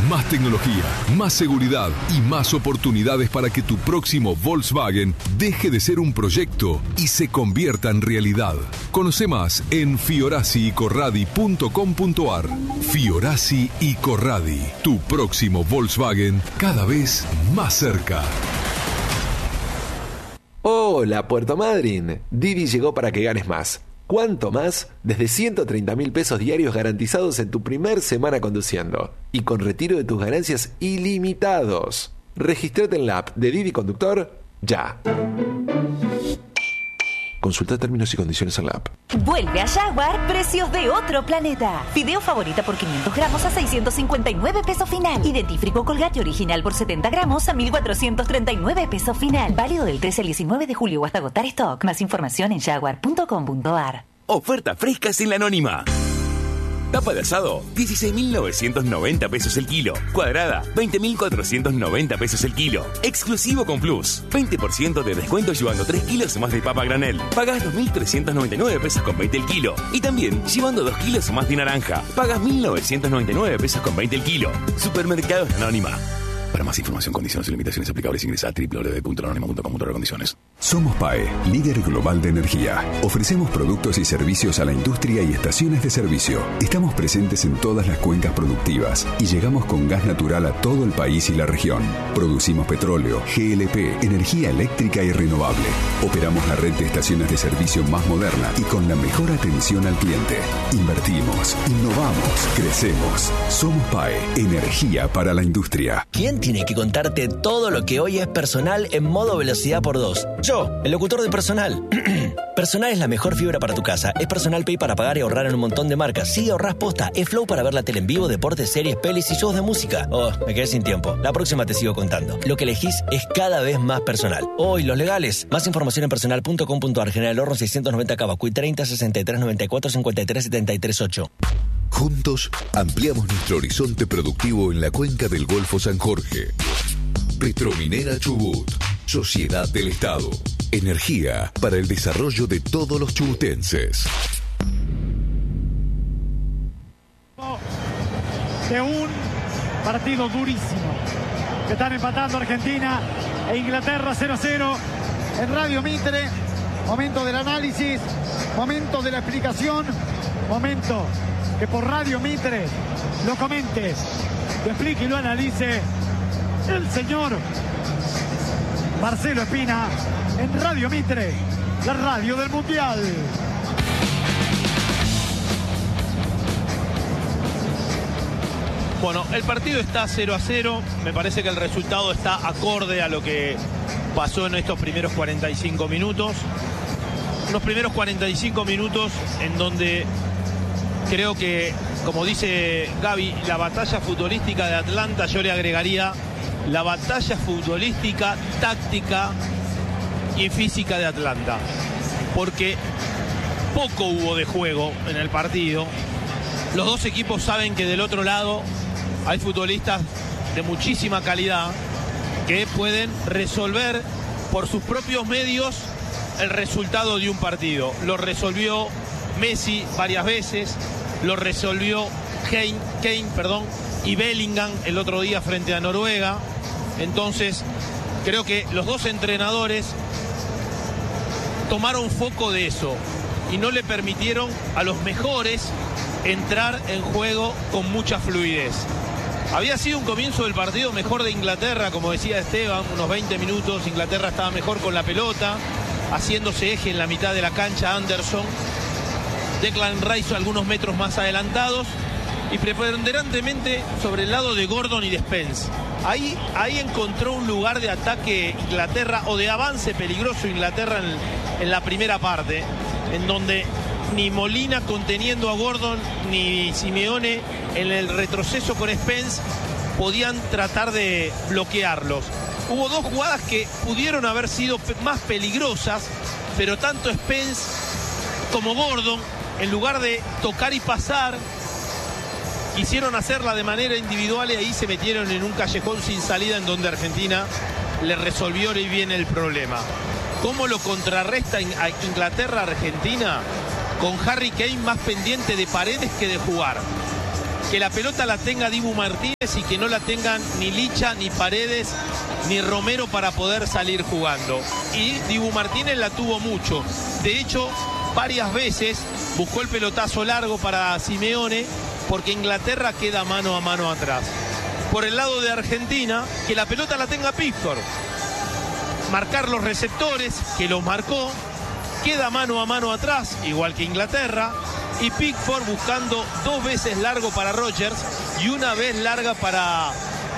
Más tecnología, más seguridad y más oportunidades para que tu próximo Volkswagen deje de ser un proyecto y se convierta en realidad. Conoce más en fiorasiicorradi.com.ar. Fiorasi y Corradi, tu próximo Volkswagen cada vez más cerca. Hola, Puerto Madryn. Didi llegó para que ganes más. ¿Cuánto más? Desde 130.000 pesos diarios garantizados en tu primer semana conduciendo. Y con retiro de tus ganancias ilimitados. Regístrate en la app de Didi Conductor ya. Consulta términos y condiciones en la app. Vuelve a Jaguar, precios de otro planeta. Fideo favorita por 500 gramos a 659 pesos final. Y dentífrico Colgate original por 70 gramos a 1.439 pesos final. Válido del 13 al 19 de julio o hasta agotar stock. Más información en jaguar.com.ar. Ofertas frescas en La Anónima. Tapa de asado, 16.990 pesos el kilo. Cuadrada, 20.490 pesos el kilo. Exclusivo con Plus. 20% de descuento llevando 3 kilos más de papa granel. Pagás 2.399 pesos con 20 el kilo. Y también llevando 2 kilos más de naranja. Pagas 1.999 pesos con 20 el kilo. Supermercados La Anónima. Para más información, condiciones y limitaciones aplicables, ingresa a www.lanonima.com.ar/condiciones. Somos PAE, líder global de energía. Ofrecemos productos y servicios a la industria y estaciones de servicio. Estamos presentes en todas las cuencas productivas y llegamos con gas natural a todo el país y la región. Producimos petróleo, GLP, energía eléctrica y renovable. Operamos la red de estaciones de servicio más moderna y con la mejor atención al cliente. Invertimos, innovamos, crecemos. Somos PAE, energía para la industria. ¿Quién tiene que contarte todo lo que hoy es personal en modo velocidad por 2? Yo, el locutor de Personal. Personal es la mejor fibra para tu casa. Es Personal Pay para pagar y ahorrar en un montón de marcas. Sí, ahorrás posta. Es Flow para ver la tele en vivo, deportes, series, pelis y shows de música. Oh, me quedé sin tiempo. La próxima te sigo contando. Lo que elegís es cada vez más personal. Oh, y los legales. Más información en personal.com.ar. General Horno 690 Cavacuy 30 63 94 53 73 8. Juntos ampliamos nuestro horizonte productivo en la cuenca del Golfo San Jorge. Petrominera Chubut, Sociedad del Estado. Energía para el desarrollo de todos los chubutenses. De un partido durísimo que están empatando Argentina e Inglaterra 0-0 en Radio Mitre. Momento del análisis, momento de la explicación, momento que por Radio Mitre lo comente, lo explique y lo analice el señor Marcelo Espina en Radio Mitre, la radio del Mundial. Bueno, el partido está 0-0. Me parece que el resultado está acorde a lo que pasó en estos primeros 45 minutos. Unos primeros 45 minutos en donde creo que, como dice Gaby, la batalla futbolística de Atlanta, yo le agregaría la batalla futbolística, táctica y física de Atlanta. Porque poco hubo de juego en el partido. Los dos equipos saben que del otro lado hay futbolistas de muchísima calidad que pueden resolver por sus propios medios el resultado de un partido. Lo resolvió Messi varias veces, lo resolvió Kane, y Bellingham el otro día frente a Noruega. Entonces, creo que los dos entrenadores tomaron foco de eso y no le permitieron a los mejores entrar en juego con mucha fluidez. Había sido un comienzo del partido mejor de Inglaterra, como decía Esteban, unos 20 minutos. Inglaterra estaba mejor con la pelota, haciéndose eje en la mitad de la cancha Anderson. Declan Rice algunos metros más adelantados y preponderantemente sobre el lado de Gordon y de Spence. Ahí encontró un lugar de ataque Inglaterra, o de avance peligroso Inglaterra en la primera parte, en donde ni Molina conteniendo a Gordon ni Simeone en el retroceso con Spence podían tratar de bloquearlos. Hubo dos jugadas que pudieron haber sido más peligrosas, pero tanto Spence como Gordon, en lugar de tocar y pasar, quisieron hacerla de manera individual y ahí se metieron en un callejón sin salida en donde Argentina le resolvió bien el problema. ¿Cómo lo contrarresta a Inglaterra a Argentina? Con Harry Kane más pendiente de Paredes que de jugar. que la pelota la tenga Dibu Martínez y que no la tengan ni Licha, ni Paredes, ni Romero para poder salir jugando. Y Dibu Martínez la tuvo mucho. De hecho, varias veces buscó el pelotazo largo para Simeone, porque Inglaterra queda mano a mano atrás. Por el lado de Argentina, que la pelota la tenga Pickford. Marcar los receptores, que los marcó. Queda mano a mano atrás, igual que Inglaterra. Y Pickford buscando 2 veces largo para Rodgers y 1 vez larga para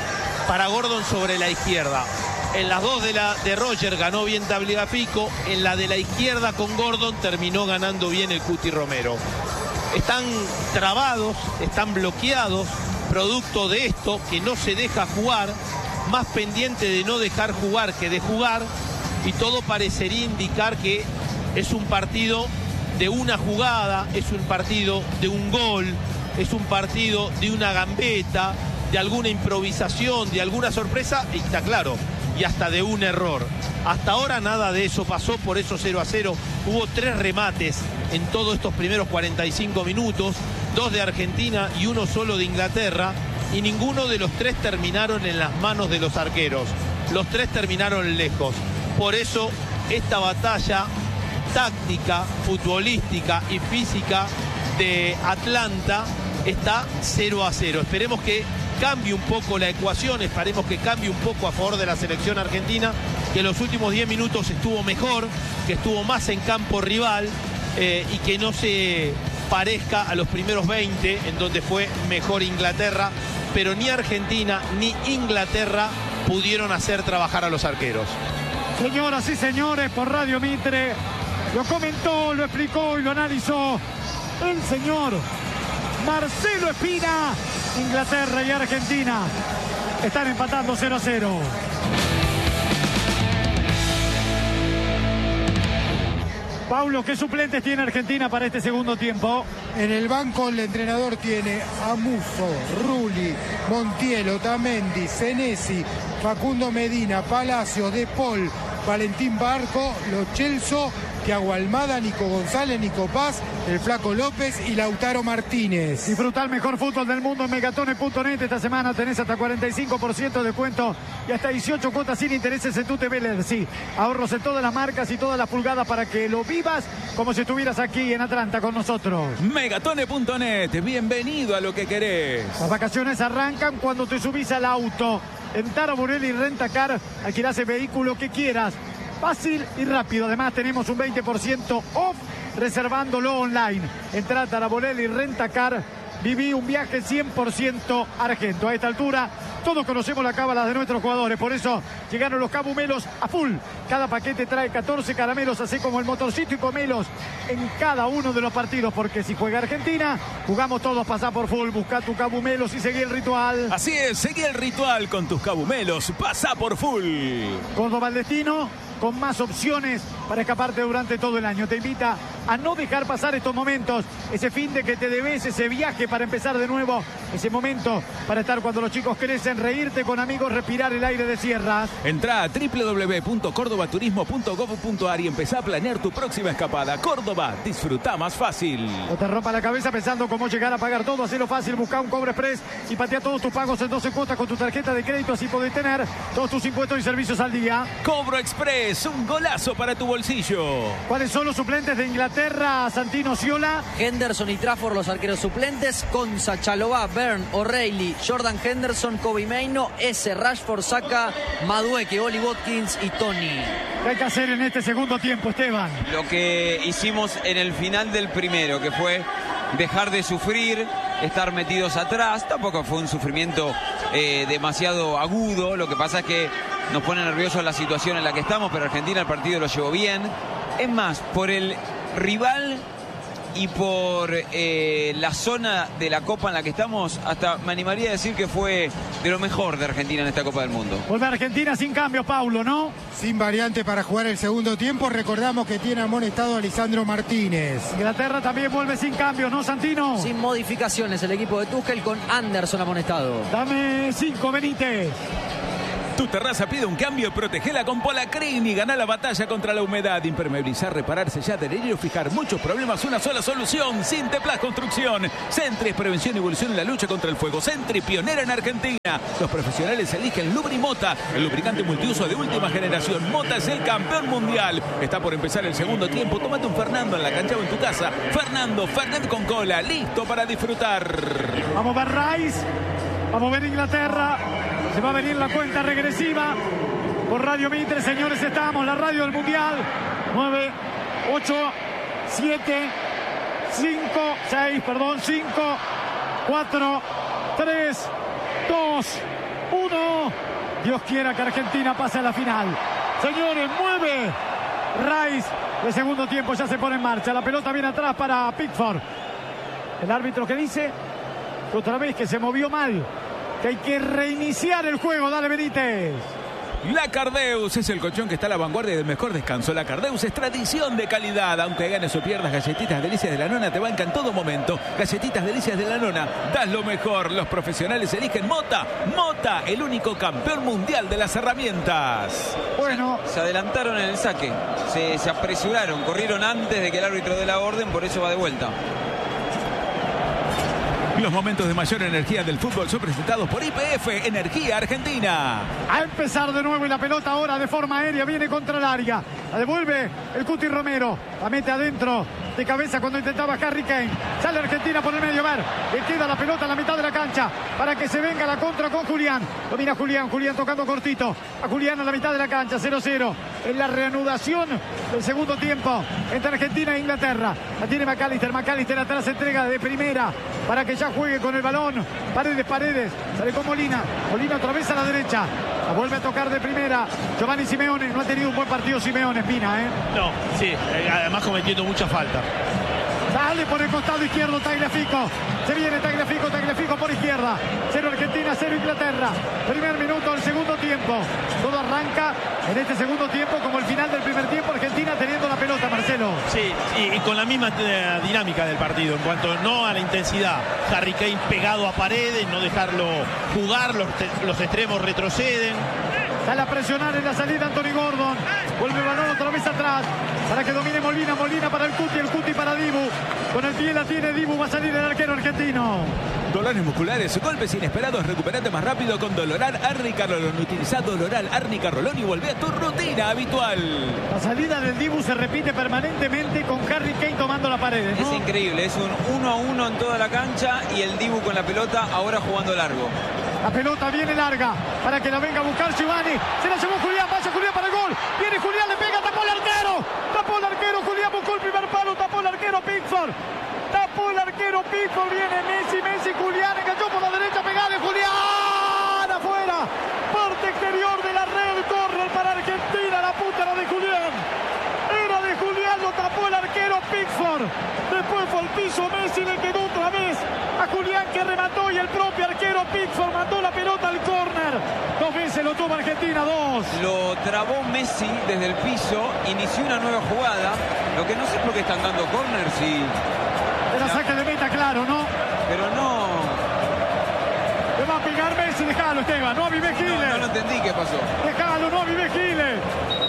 Gordon sobre la izquierda. En las 2 de Rodgers ganó bien Tagliafico. En la de la izquierda con Gordon terminó ganando bien el Cuti Romero. Están trabados, están bloqueados, producto de esto, que no se deja jugar, más pendiente de no dejar jugar que de jugar, y todo parecería indicar que es un partido de una jugada, es un partido de un gol, es un partido de una gambeta, de alguna improvisación, de alguna sorpresa, y está claro, y hasta de un error. Hasta ahora nada de eso pasó, por eso 0-0. Hubo 3 remates en todos estos primeros 45 minutos, 2 de Argentina y 1 solo de Inglaterra, y ninguno de los 3 terminaron en las manos de los arqueros. Los 3 terminaron lejos. Por eso esta batalla táctica, futbolística y física de Atlanta está 0-0. Esperemos que cambie un poco la ecuación, esperemos que cambie un poco a favor de la selección argentina, que en los últimos 10 minutos estuvo mejor, que estuvo más en campo rival, y que no se parezca a los primeros 20, en donde fue mejor Inglaterra, pero ni Argentina ni Inglaterra pudieron hacer trabajar a los arqueros. Señoras y señores, por Radio Mitre, lo comentó, lo explicó y lo analizó el señor Marcelo Espina. Inglaterra y Argentina están empatando 0-0. Paulo, ¿qué suplentes tiene Argentina para este segundo tiempo? En el banco el entrenador tiene a Musso, Rulli, Montiel, Otamendi, Senesi, Facundo Medina, Palacio, De Paul, Valentín Barco, Lo Celso, Thiago Almada, Nico González, Nico Paz, el Flaco López y Lautaro Martínez. Disfruta el mejor fútbol del mundo en Megatone.net. Esta semana tenés hasta 45% de descuento y hasta 18 cuotas sin intereses en tu TV LED. Sí, ahorros en todas las marcas y todas las pulgadas para que lo vivas como si estuvieras aquí en Atlanta con nosotros. Megatone.net, bienvenido a lo que querés. Las vacaciones arrancan cuando te subís al auto. En Tara Borelli Rentacar alquilás el vehículo que quieras. Fácil y rápido. Además tenemos un 20% off reservándolo online. Entrá a Taraborelli Rentacar. Viví un viaje 100% argento. A esta altura todos conocemos la cábala de nuestros jugadores. Por eso llegaron los cabumelos a full. Cada paquete trae 14 caramelos, así como el motorcito y comelos en cada uno de los partidos. Porque si juega Argentina, jugamos todos, pasá por full. Buscá tu cabumelos y seguí el ritual. Así es, seguí el ritual con tus cabumelos. Pasá por full. Córdoba al destino, con más opciones para escaparte durante todo el año. Te invita a no dejar pasar estos momentos, ese fin de que te debes, ese viaje para empezar de nuevo, ese momento para estar cuando los chicos crecen, reírte con amigos, respirar el aire de sierras. Entrá a www.cordobaturismo.gov.ar y empezá a planear tu próxima escapada. Córdoba, disfruta más fácil. No te rompa la cabeza pensando cómo llegar a pagar todo, hacelo fácil, busca un Cobro Express y patea todos tus pagos en 12 cuotas con tu tarjeta de crédito, así podés tener todos tus impuestos y servicios al día. Cobro Express, un golazo para tu bolsillo. ¿Cuáles son los suplentes de Inglaterra, Santino Sciola? Henderson y Trafford, los arqueros suplentes. Konsa, Chalobah, Byrne, O'Reilly, Jordan Henderson, Kobe Mainoo, Rashford, Saka, Madueke, Oli Watkins y Tony. ¿Qué hay que hacer en este segundo tiempo, Esteban? Lo que hicimos en el final del primero, que fue dejar de sufrir, estar metidos atrás. Tampoco fue un sufrimiento demasiado agudo. Lo que pasa es que nos pone nerviosos la situación en la que estamos, pero Argentina el partido lo llevó bien. Es más, por el rival y por la zona de la Copa en la que estamos, hasta me animaría a decir que fue de lo mejor de Argentina en esta Copa del Mundo. Vuelve Argentina sin cambio, Paulo, ¿no? Sin variante para jugar el segundo tiempo. Recordamos que tiene amonestado a Lisandro Martínez. Inglaterra también vuelve sin cambio, ¿no, Santino? Sin modificaciones el equipo de Tuchel con Anderson amonestado. Dame 5, Benítez. Tu terraza pide un cambio y protegela con Polacrin y gana la batalla contra la humedad. Impermeabilizar, reparar, sellar, adherir o fijar muchos problemas, una sola solución. Sinteplas Construcción. Sentry es prevención y evolución en la lucha contra el fuego. Sentry, pionera en Argentina. Los profesionales eligen Lubrimota, el lubricante multiuso de última generación. Mota es el campeón mundial. Está por empezar el segundo tiempo. Tómate un Fernando en la cancha o en tu casa. Fernando, Fernet con cola, listo para disfrutar. Vamos a ver Rice. Vamos a ver Inglaterra. Se va a venir la cuenta regresiva por Radio Mitre, señores, estamos, la radio del Mundial. 9, 8, 7, 5, 4, 3, 2, 1. Dios quiera que Argentina pase a la final. Señores, mueve Rice. El segundo tiempo ya se pone en marcha. La pelota viene atrás para Pickford. El árbitro que dice otra vez que se movió mal, que hay que reiniciar el juego. Dale, Benítez. La Cardeus es el colchón que está a la vanguardia del mejor descanso. La Cardeus es tradición de calidad. Aunque ganes o pierdas, Galletitas Delicias de la Nona te bancan en todo momento. Galletitas Delicias de la Nona, das lo mejor. Los profesionales eligen Mota. Mota, el único campeón mundial de las herramientas. Bueno, se adelantaron en el saque. Se apresuraron, corrieron antes de que el árbitro dé la orden, por eso va de vuelta. Los momentos de mayor energía del fútbol son presentados por YPF Energía Argentina. A empezar de nuevo y la pelota ahora de forma aérea viene contra el área. La devuelve el Cuti Romero. La mete adentro de cabeza cuando intentaba Harry Kane. Sale Argentina por el medio. A ver, le queda la pelota en la mitad de la cancha para que se venga la contra con Julián. Domina Julián tocando cortito. A Julián a la mitad de la cancha, 0-0. En la reanudación del segundo tiempo entre Argentina e Inglaterra. La tiene McAllister. McAllister atrás, entrega de primera para que ya juegue con el balón. Paredes. Sale con Molina. Molina otra vez a la derecha. La vuelve a tocar de primera Giovanni Simeone. No ha tenido un buen partido Simeone, Espina, ¿eh? No, sí, además cometiendo mucha falta. Sale por el costado izquierdo Tagliafico. Se viene Tagliafico por izquierda. 0 Argentina, 0 Inglaterra. Primer minuto del segundo tiempo. Todo arranca en este segundo tiempo como el final del primer tiempo. Argentina teniendo la pelota, Marcelo. Sí, y con la misma dinámica del partido. En cuanto no a la intensidad. Harry Kane pegado a Paredes, no dejarlo jugar. Los extremos retroceden. Sale a presionar en la salida Anthony Gordon. Vuelve el balón otra vez atrás para que domine Molina para el Cuti para Dibu. Con el pie la tiene Dibu, va a salir el arquero argentino. Dolores musculares, golpes inesperados, recuperate más rápido con Doloral Arnicarolón. Utiliza Doloral Arnicarolón y volvé a tu rutina habitual. La salida del Dibu se repite permanentemente con Harry Kane tomando la pared, ¿no? Es increíble, es un 1-1 en toda la cancha y el Dibu con la pelota ahora jugando largo. La pelota viene larga para que la venga a buscar Giovanni. Se la llevó Julián, vaya Julián para el gol. Viene Julián, le pega, tapó el arquero. Julián buscó el primer palo, tapó el arquero Pickford. Viene Messi, Julián enganchó por la derecha, pegale Julián. Afuera, parte exterior de la red, córner para Argentina. La puta era de Julián. Lo tapó el arquero Pickford. Después fue al piso Messi, le quedó otra vez a Julián que remató y el propio arquero Pickford mandó la pelota al córner. 2 veces lo tuvo Argentina, 2. Lo trabó Messi desde el piso, inició una nueva jugada. Lo que no sé por qué están dando córner si... Era saque de meta, claro, ¿no? Pero no... Le va a pegar Messi, dejalo Esteban, no avive Giles. No lo entendí qué pasó. Dejalo, no avive Giles.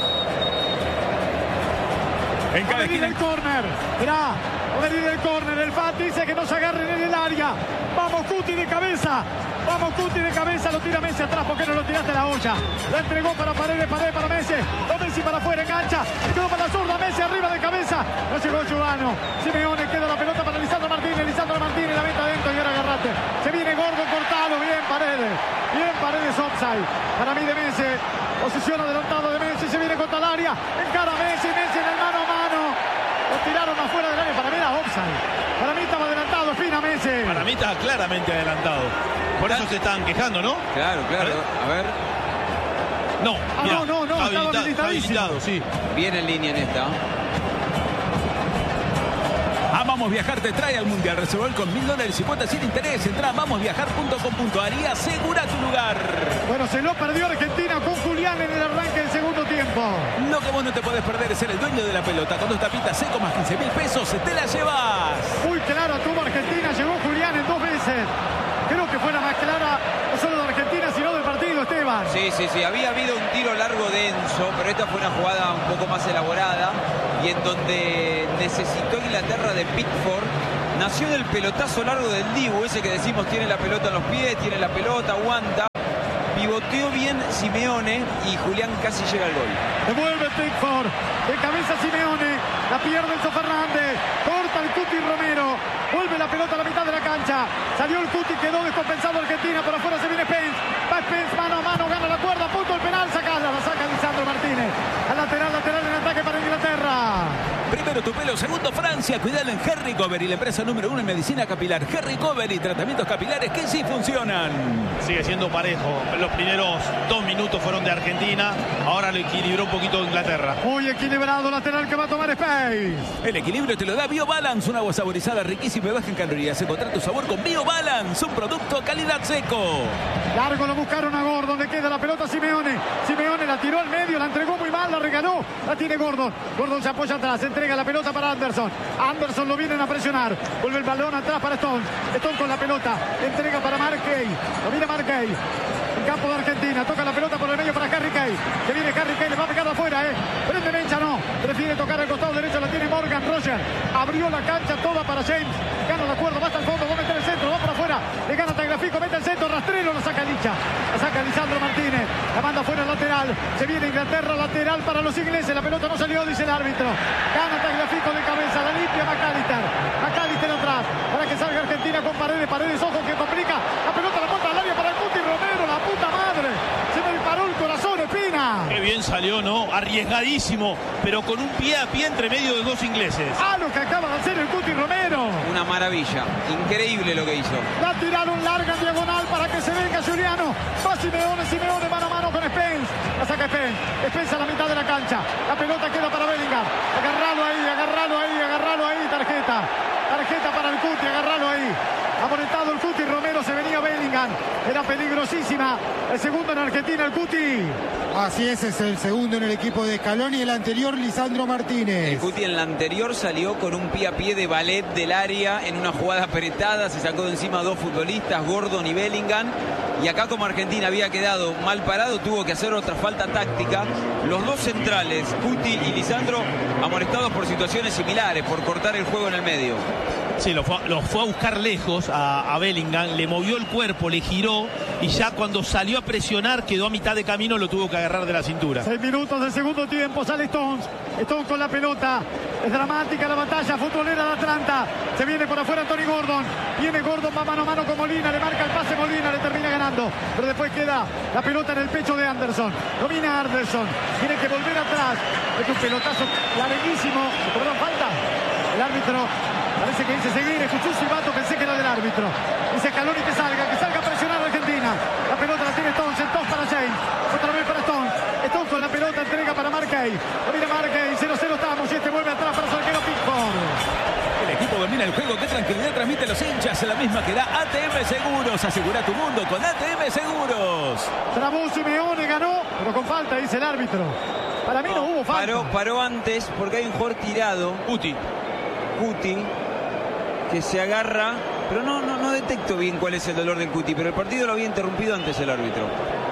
En cada esquina el córner. Mirá, va a venir el córner. El FAT dice que no se agarren en el área. Vamos Cuti de cabeza. Lo tira Messi atrás. ¿Por qué no lo tiraste a la olla? La entregó para Paredes para Messi. Messi para afuera, engancha. Quedó para la zurda. Messi arriba de cabeza. No llegó Giovanni. Simeone queda la pelota para Lisandro Martínez. La mete adentro y ahora agarrate. Se viene Gordo cortado. Bien Paredes offside. Para mí de Messi. Posición adelantado de Messi. Se viene contra el área. Encara Messi en el mano a mano. Lo tiraron afuera del área. Para mí era offside. Para mí estaba adelantado. Espina Messi. Para mí estaba claramente adelantado. Por eso se están quejando, ¿no? Claro. A ver. No. Estaba habilitadísimo. Sí. Bien en línea en esta. Vamos Viajar te trae al Mundial. Reservó con $1.000 y cuotas sin interés. Entra a vamosviajar.com.ar y asegura tu lugar. Bueno, se lo perdió Argentina con Julián en el arranque del segundo tiempo. Lo que vos no te podés perder es ser el dueño de la pelota. Con 2 tapitas seco más 15.000 pesos, te la llevas. Muy claro tuvo Argentina. Llegó Julián en 2 veces. Creo que fue la más clara, no solo de Argentina, sino del partido, Esteban. Sí, Sí. Había habido un tiro largo de Enzo, pero esta fue una jugada un poco más elaborada y en donde necesitó Inglaterra de Pickford. Nació del pelotazo largo del Dibu, ese que decimos tiene la pelota en los pies, tiene la pelota, aguanta. Pivoteó bien Simeone y Julián casi llega al gol. Devuelve Pickford, de cabeza Simeone, la pierde Enzo Fernández, corta el Cuti Romero, vuelve la pelota a la mitad de la cancha, salió el Cuti, quedó descompensado Argentina, por afuera se viene Spence, va Spence mano a mano, gana la cuerda, punto el penal, la saca Lisandro Martínez, al lateral en ataque para Inglaterra. Primero tu pelo, segundo Francia, cuidado en Harry Cover y la empresa número 1 en medicina capilar, Harry Cover y tratamientos capilares que sí funcionan. Sigue siendo parejo, los primeros 2 minutos fueron de Argentina, ahora lo equilibró un poquito Inglaterra. Muy equilibrado, lateral que va a tomar Space. El equilibrio te lo da BioBalance, una agua saborizada riquísima y baja en calorías. Encontrar tu sabor con BioBalance, un producto calidad seco. Largo lo buscaron a Gordon, le queda la pelota a Simeone. Simeone la tiró al medio, la entregó muy mal, la regaló, la tiene Gordon. Gordon se apoya atrás, entrega la pelota para Anderson. Anderson lo vienen a presionar. Vuelve el balón atrás para Stones. Stones con la pelota, entrega para Markey. Lo mira Markey. En campo de Argentina, toca la pelota por el medio para Harry Kane. Que viene Harry Kane, le va a pegar de afuera, Prende Mencha, no. Prefiere tocar al costado derecho, la tiene Morgan Roger. Abrió la cancha toda para James. Gana la cuerda, va hasta el fondo, va a meter el centro, va para afuera. Le gana Tagliafico, mete el centro, rastrero, lo saca Licha. La saca Lisandro Martínez. La manda fuera el lateral. Se viene Inglaterra, lateral para los ingleses. La pelota no salió, dice el árbitro. Gana Tagliafico de cabeza, la limpia McAllister. McAllister atrás, para que salga Argentina con Paredes, ojo que complica. La pelota la monta al área para el Cuti Romero, la puta madre. Se me disparó el corazón, Espina. Qué bien salió, ¿no? Arriesgadísimo, pero con un pie a pie entre medio de 2 ingleses. Lo que acaba de hacer el Cuti Romero. Una maravilla, increíble lo que hizo. La tiraron larga en diagonal para que se venga Giuliano. Va Simeone mano a mano con Spence. La saca Spence. Spence a la mitad de la cancha. La pelota queda para Bellingham. Agarralo ahí. Tarjeta para el Cuti, agarralo ahí. Amonestado el Cuti Romero, se venía Bellingham. Era peligrosísima. El segundo en Argentina, el Cuti. Así es el segundo en el equipo de Scaloni, el anterior Lisandro Martínez. El Cuti en la anterior salió con un pie a pie de ballet del área en una jugada apretada, se sacó de encima a 2 futbolistas, Gordon y Bellingham. Y acá como Argentina había quedado mal parado, tuvo que hacer otra falta táctica. Los 2 centrales, Cuti y Lisandro, amonestados por situaciones similares, por cortar el juego en el medio. Sí, lo fue a buscar lejos a Bellingham, le movió el cuerpo, le giró y ya cuando salió a presionar quedó a mitad de camino, lo tuvo que agarrar de la cintura. 6 minutos del segundo tiempo, sale Stones con la pelota. Es dramática la batalla futbolera de Atlanta. Se viene por afuera Tony Gordon. Viene Gordon, va mano a mano con Molina, le marca el pase Molina, le termina ganando. Pero después queda la pelota en el pecho de Anderson. Domina Anderson, tiene que volver atrás. Es un pelotazo larguísimo. Perdón, falta. El árbitro parece que dice seguir, escuchó un silbato, pensé que era del árbitro. Dice Scaloni que salga a presionar a Argentina. La pelota la tiene Stones para James. Otra vez para Stones. Stones con la pelota, entrega para Markey. Lo mira Markey, 0-0 estamos y este vuelve atrás para su arquero Pickford. El equipo domina el juego, qué tranquilidad transmite a los hinchas, la misma que da ATM Seguros. Asegura tu mundo con ATM Seguros. Trabó Simeone, ganó, pero con falta, dice el árbitro. Para mí no hubo falta. Paró antes porque hay un jugador tirado. Cuti, que se agarra, pero no detecto bien cuál es el dolor del Cuti, pero el partido lo había interrumpido antes el árbitro.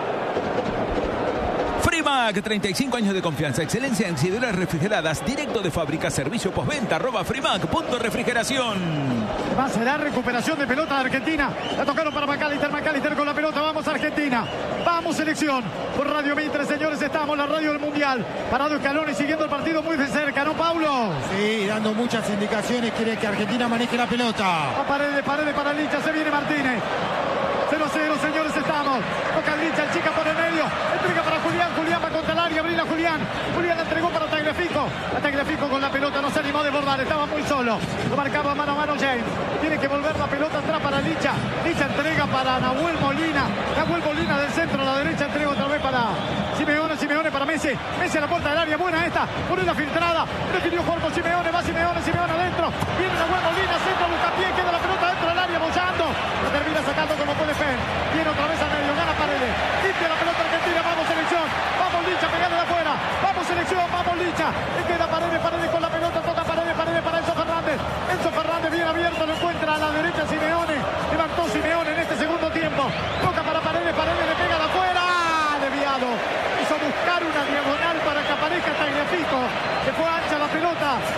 Frimac, 35 años de confianza, excelencia en sideras refrigeradas, directo de fábrica, servicio postventa, @frimac.refrigeración. Va a ser la recuperación de pelota de Argentina. La tocaron para McAllister con la pelota. Vamos Argentina, vamos selección. Por Radio Mitre, señores, estamos, la radio del Mundial. Parado Scaloni siguiendo el partido muy de cerca, ¿no, Paulo? Sí, dando muchas indicaciones, quiere que Argentina maneje la pelota. A Paredes para Licha, se viene Martínez. 0-0, señores, estamos. Toca Licha, el chica por el medio. Entrega para Julián va contra el área, brilla Julián la entregó para Tagliafico. A Tagliafico con la pelota, no se animó a desbordar, estaba muy solo. Lo marcaba mano a mano James. Tiene que volver la pelota atrás para Licha. Licha entrega para Nahuel Molina. Nahuel Molina del centro a la derecha, entrega otra vez para Simeone para Messi. Messi a la puerta del área, buena esta. Pone la filtrada. Prefirió jugar con Simeone, va Simeone adentro. Viene Nahuel Molina, centro, busca pie, queda la pelota dentro del área, bollando. La termina sacando como puede Fen. Viene otra vez a medio, gana Paredes. Limpia la pelota Argentina, vamos selección. Vamos Licha, pegando de afuera. Vamos selección, vamos Licha. Le queda Paredes con la pelota, toca Paredes para Enzo Fernández. Enzo Fernández bien abierto, lo encuentra a la derecha Simeone. Levantó Simeone en este segundo tiempo. Toca para Paredes, le pega de afuera.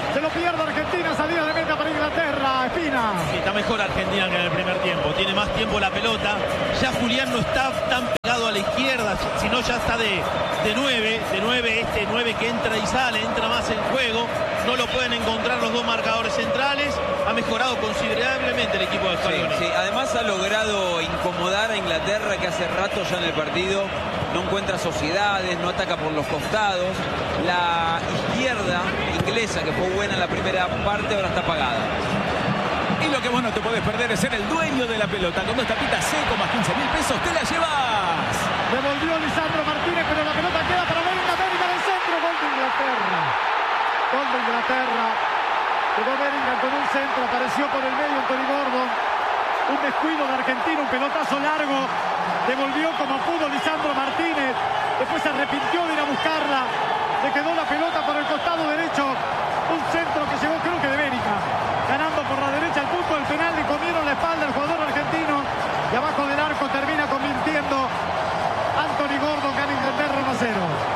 Se lo pierde Argentina, salida de meta para Inglaterra. Espina. Sí, está mejor Argentina que en el primer tiempo. Tiene más tiempo la pelota. Ya Julián no está tan pegado a la izquierda, sino ya está de 9. De 9, este 9 que entra y sale, entra más en juego. No lo pueden encontrar los dos marcadores centrales. Ha mejorado considerablemente el equipo de Scaloni. Sí. Además ha logrado incomodar a Inglaterra, que hace rato ya en el partido no encuentra sociedades, no ataca por los costados. La izquierda inglesa, que fue buena en la primera parte, ahora está apagada. Y lo que vos no te podés perder es ser el dueño de la pelota. Con 2 tapitas Seco más 15.000 pesos te la llevas. Devolvió Lisandro Martínez, pero la pelota queda para Bellingham. Bellingham del centro. Gol de Inglaterra. Gol de Inglaterra. Llegó Bellingham con un centro. Apareció por el medio Anthony Gordon. Un descuido de Argentina, un pelotazo largo. Devolvió como pudo Lisandro Martínez. Después se arrepintió de ir a buscarla. Le quedó la pelota por el costado derecho. Un centro que llegó, creo que de Bellingham. Ganando por la derecha el punto del penal. Le comieron la espalda al jugador argentino. Y abajo del arco termina convirtiendo Anthony Gordon. Gana Inglaterra 1-0.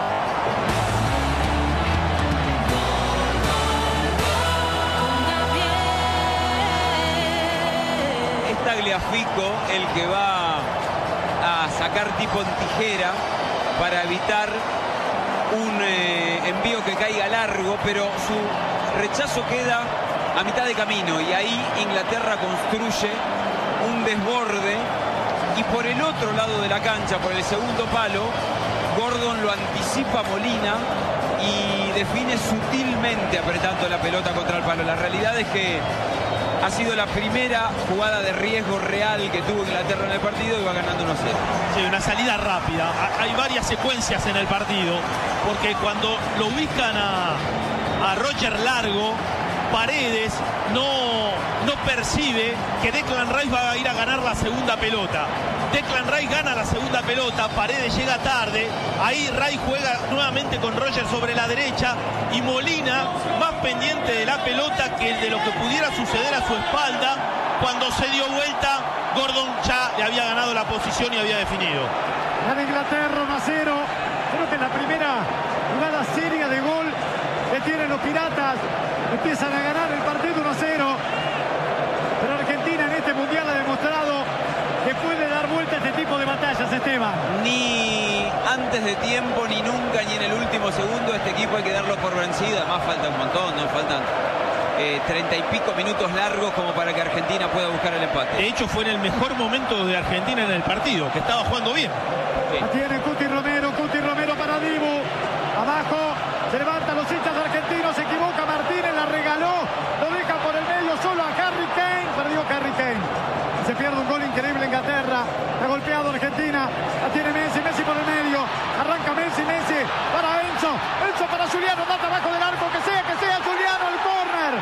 Tagliafico el que va a sacar tipo en tijera para evitar un envío que caiga largo, pero su rechazo queda a mitad de camino y ahí Inglaterra construye un desborde y por el otro lado de la cancha, por el segundo palo, Gordon lo anticipa a Molina y define sutilmente apretando la pelota contra el palo. La realidad es que ha sido la primera jugada de riesgo real que tuvo Inglaterra en el partido y va ganando 1-0. Sí, una salida rápida. Hay varias secuencias en el partido, porque cuando lo ubican a Roger Largo, Paredes no percibe que Declan Rice va a ir a ganar la segunda pelota. Declan Rice gana la segunda pelota, Paredes llega tarde, ahí Rice juega nuevamente con Roger sobre la derecha y Molina más pendiente de la pelota que de lo que pudiera suceder a su espalda. Cuando se dio vuelta, Gordon ya le había ganado la posición y había definido. Gana Inglaterra 1-0. Creo que en la primera jugada seria de gol que tienen los Piratas, empiezan a ganar el partido 1-0. Pero Argentina en este mundial ha demostrado que puede dar vuelta a este tipo de batallas, Esteban. Ni antes de tiempo, ni nunca, ni en el último segundo este equipo hay que darlo por vencido. Además falta un montón, ¿no? Faltan 30 y pico minutos largos como para que Argentina pueda buscar el empate. De hecho fue en el mejor momento de Argentina en el partido, que estaba jugando bien. Sí. La tiene Cuti Romero para Dibu. Abajo se levantan los hinchas argentinos, se equivoca Martínez, la regaló, lo deja por el medio solo a Harry Kane, perdió Harry Kane. Se pierde un gol increíble Inglaterra, ha golpeado Argentina, la tiene Messi por el medio, arranca Messi para Enzo para Juliano, mata abajo del arco, que sea Juliano al córner,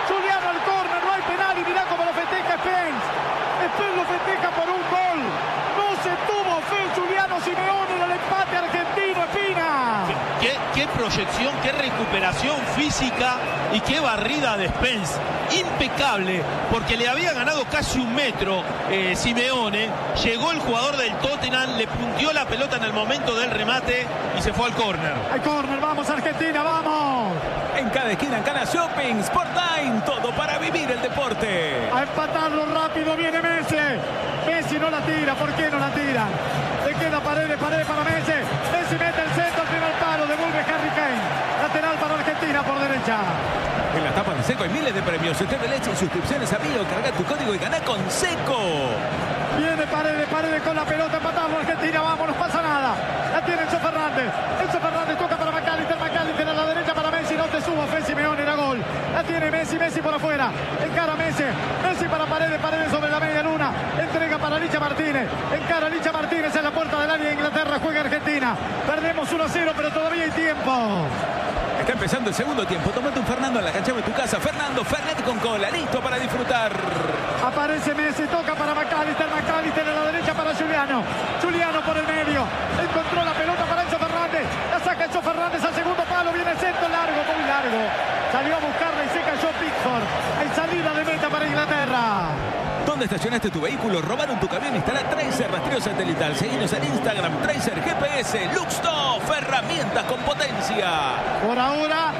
no hay penal y mirá cómo lo festeja Spence lo festeja por un gol, no se tuvo fe Juliano Simeone en el empate argentino, Espina. Qué proyección, qué recuperación física y qué barrida de Spence. Impecable, porque le había ganado casi 1 metro Simeone. Llegó el jugador del Tottenham, le puntió la pelota en el momento del remate y se fue al córner. Al córner, vamos Argentina, vamos. En cada esquina, en cada shopping, Sportline, todo para vivir el deporte. A empatarlo rápido, viene Messi. Messi no la tira, ¿por qué no la tira? Le queda Paredes para Messi. Messi mete el centro al primer palo, devuelve Harry Kane. Lateral para Argentina por derecha. En la tapa de Seco hay miles de premios. Usted de leche y suscripciones a Bio. Carga tu código y gana con Seco. Viene Paredes con la pelota, empatamos Argentina, vamos, no pasa nada. La tiene Enzo Fernández toca para McAllister a la derecha para Messi, no te subo, Fe Simeone, era gol. La tiene Messi por afuera, encara Messi para Paredes sobre la media luna, entrega para Licha Martínez, encara Licha Martínez en la puerta del área de Inglaterra, juega Argentina. Perdemos 1-0, pero todavía hay tiempo. Está empezando el segundo tiempo. Tómate un Fernando en la cancha de tu casa. Fernando Fernet con cola, listo para disfrutar. Aparece Messi, toca para McAllister a la derecha para Juliano por el medio, encontró la pelota para Enzo Fernández, la saca Enzo Fernández al segundo palo, viene el centro largo, muy largo, salió a buscarla y se cayó Pickford. Hay salida de meta para Inglaterra. ¿Dónde estacionaste tu vehículo? ¿Robaron tu camión? Instala Tracer rastreo satelital. Seguinos en Instagram, Tracer GPS, Luxtoff, herramientas con potencia. Por ahora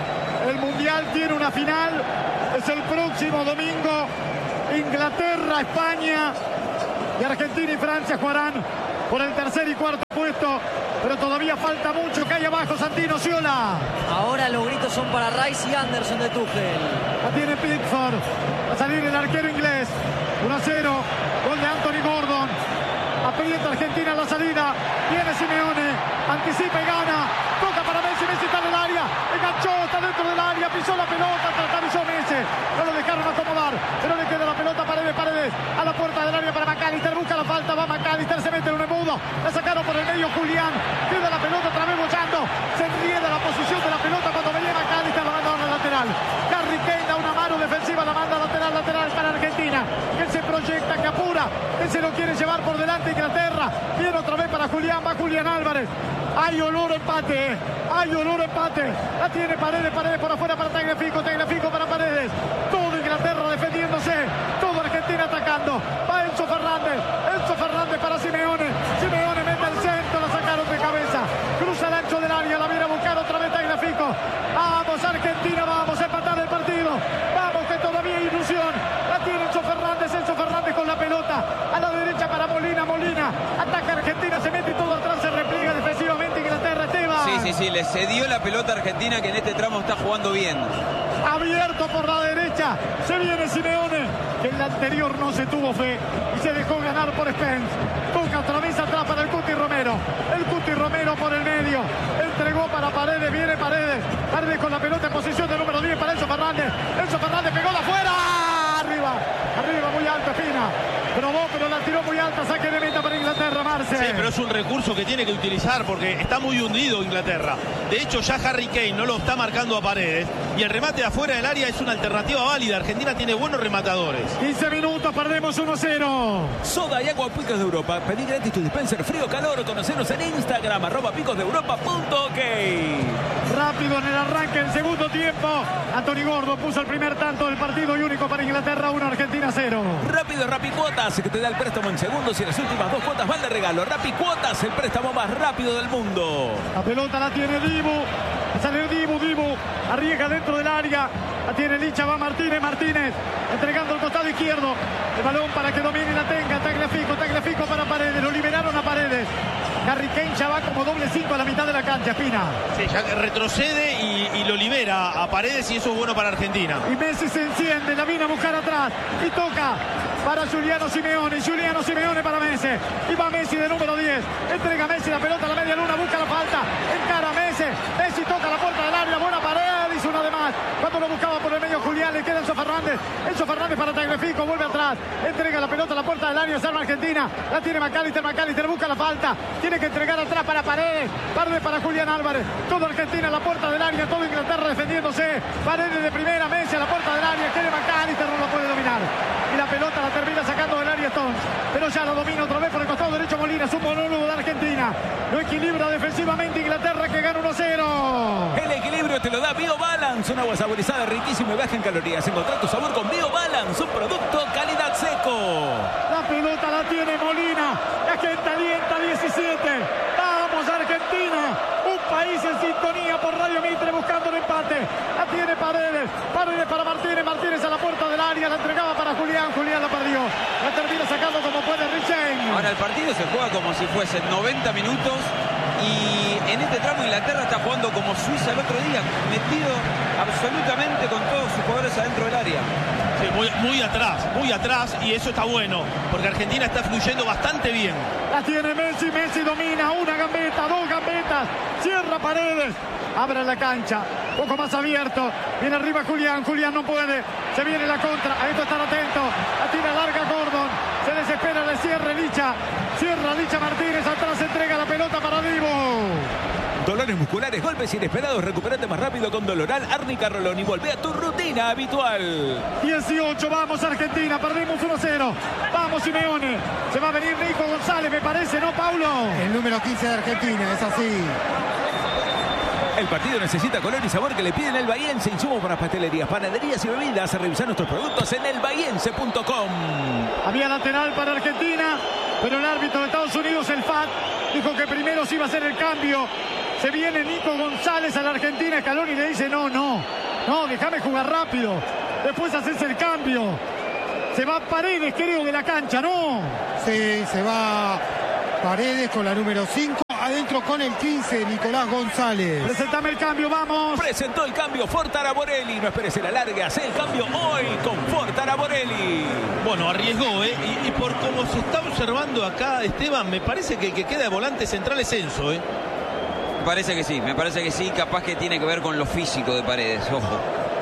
El Mundial tiene una final. Es el próximo domingo. Inglaterra, España y Argentina y Francia jugarán por el tercer y cuarto puesto. Pero todavía falta mucho. Que hay abajo Santino Sciola. Ahora los gritos son para Rice y Anderson de Tuchel. La tiene Pickford. Va a salir el arquero inglés. 1-0. Gol de Anthony Gordon. Aprieta Argentina en la salida. Viene Simeone. Anticipa y gana. Toca para Messi. Messi está en el área. Enganchó. Está dentro del área. Pisó la pelota. Tratalizó Messi. No lo dejaron acomodar. Pero le queda la pelota a Paredes. A la puerta del área para McAllister. Busca la falta. Va McAllister. Se mete en un embudo. La sacaron por el medio Julián. Queda la pelota otra vez bochando. Se enrieda la posición de la pelota cuando venía McAllister. La manda a la lateral. Harry Kane da una mano defensiva. La manda lateral para Argentina. Que se proyecta. Que apura. Que se lo quiere llevar por delante Inglaterra. Viene otra vez para Julián. Va Julián Álvarez. Hay olor a empate. Hay olor a empate. La tiene Paredes por afuera para Tagliafico para Paredes. Todo Inglaterra defendiéndose. Todo Argentina atacando. Va Enzo Fernández para Simeone. Simeone mete el centro. La sacaron de cabeza. Cruza el ancho del área. La viene a buscar otra vez Tagliafico. Vamos Argentina. Vamos a empatar el partido. Vamos que todavía hay ilusión. La tiene Enzo Fernández con la pelota. A la derecha para Molina. Ataca Argentina. Se mete y todo atrás. Se repliega defensivamente Inglaterra. Esteban. Sí. Le cedió la pelota a Argentina, que en este tramo está jugando bien. Abierto por la derecha. Se viene Simeone, que en la anterior no se tuvo fe y se dejó ganar por Spence. Toca otra vez atrás para el Cuti Romero. El Cuti Romero por el medio. Entregó para Paredes. Viene Paredes con la pelota en posición de número 10 para Enzo Fernández. Enzo Fernández pegó la fuera. Arriba, muy alta, Fina. Probó, pero la tiró muy alta. Saque de meta para Inglaterra, Marce. Sí, pero es un recurso que tiene que utilizar porque está muy hundido Inglaterra. De hecho, ya Harry Kane no lo está marcando a Paredes. Y el remate de afuera del área es una alternativa válida. Argentina tiene buenos rematadores. 15 minutos, perdemos 1-0. Soda y agua Picos de Europa. Pedí gratis tu dispenser frío calor. Conocenos en Instagram, @picosdeeuropa.ok. Rápido en el arranque, el segundo tiempo. Anthony Gordon puso el primer tanto del partido y único para Inglaterra, 1, Argentina 0. Rápido, Rapicuotas, que te da el préstamo en segundos y las últimas 2 cuotas van de regalo. Rapicuotas, el préstamo más rápido del mundo. La pelota la tiene Dibu. Sale Dibu. Arriesga dentro del área. La tiene Licha, va Martínez. Entregando el costado izquierdo. El balón para que domine y la tenga. Tagliafico para Paredes. Lo liberaron a Paredes. Harry Kane ya va como doble 5 a la mitad de la cancha, Pina. Sí, ya retrocede y lo libera a Paredes y eso es bueno para Argentina. Y Messi se enciende, la viene a buscar atrás y toca para Giuliano Simeone para Messi. Y va Messi de número 10. Entrega Messi la pelota a la media luna, busca la falta. Encara Messi. Messi toca la puerta del área, buena Paredes, hizo una de más. Cuando lo buscaba por el medio Julián, le queda Enzo Fernández para Tagliafico, vuelve atrás. Entrega la pelota a la puerta del área, salva Argentina. La tiene McAllister busca la falta. Tiene que entregar atrás para Paredes para Julián Álvarez. Todo Argentina a la puerta del área, todo Inglaterra defendiéndose. Paredes de primera, Messi a la puerta del área, quiere McAllister, no lo puede dominar. Y la pelota la termina sacando del área Stones. Pero ya lo domina otra vez por el costado derecho Molina. Es un monólogo de Argentina. Lo equilibra defensivamente Inglaterra, que gana 1-0. El equilibrio te lo da BioBalance, un agua saborizada riquísima y baja en calorías. Encontrá tu sabor con BioBalance, un producto calidad seco. La pelota la tiene Molina. La gente alienta 17. Vamos Argentina. Un país en sintonía por Radio Mitre buscando el empate. La tiene Paredes para Martínez a la puerta del área. La entregaba para Julián la perdió. La termina sacando como puede Richen. Ahora el partido se juega como si fuesen 90 minutos. Y en este tramo Inglaterra está jugando como Suiza el otro día, metido absolutamente con todos sus jugadores adentro del área. Sí, muy atrás, y eso está bueno, porque Argentina está fluyendo bastante bien. La tiene Messi domina, una gambeta, 2 gambetas, cierra Paredes, abre la cancha, poco más abierto, viene arriba Julián no puede, se viene la contra, a esto estar atento, la tira larga Gordon, se desespera, le cierra Licha Martínez, atrás entrega la pelota para Dibu. Dolores musculares, golpes inesperados, recupérate más rápido con Doloral, Árnica Rolón y volvé a tu rutina habitual. 18, vamos Argentina, perdimos 1-0. Vamos Simeone, se va a venir Nico González, me parece, ¿no, Paulo? El número 15 de Argentina, es así. El partido necesita color y sabor que le piden el Bahiense. Insumos para pastelerías, panaderías y bebidas. Revisar nuestros productos en elbahiense.com. Había lateral para Argentina, pero el árbitro de Estados Unidos, el FAT, dijo que primero se iba a hacer el cambio. Se viene Nico González a la Argentina. Scaloni le dice no. No, déjame jugar rápido. Después haces el cambio. Se va Paredes, creo, de la cancha, ¿no? Sí, se va Paredes con la número 5. Adentro con el 15, Nicolás González. Presentame el cambio, vamos. Presentó el cambio Ford Araborelli. No esperes el alargue, hace el cambio hoy con Ford Araborelli. Bueno, arriesgó, ¿eh? Y por como se está observando acá, Esteban, me parece que el que queda de volante central es Enzo, ¿eh? Me parece que sí, capaz que tiene que ver con lo físico de Paredes, ojo.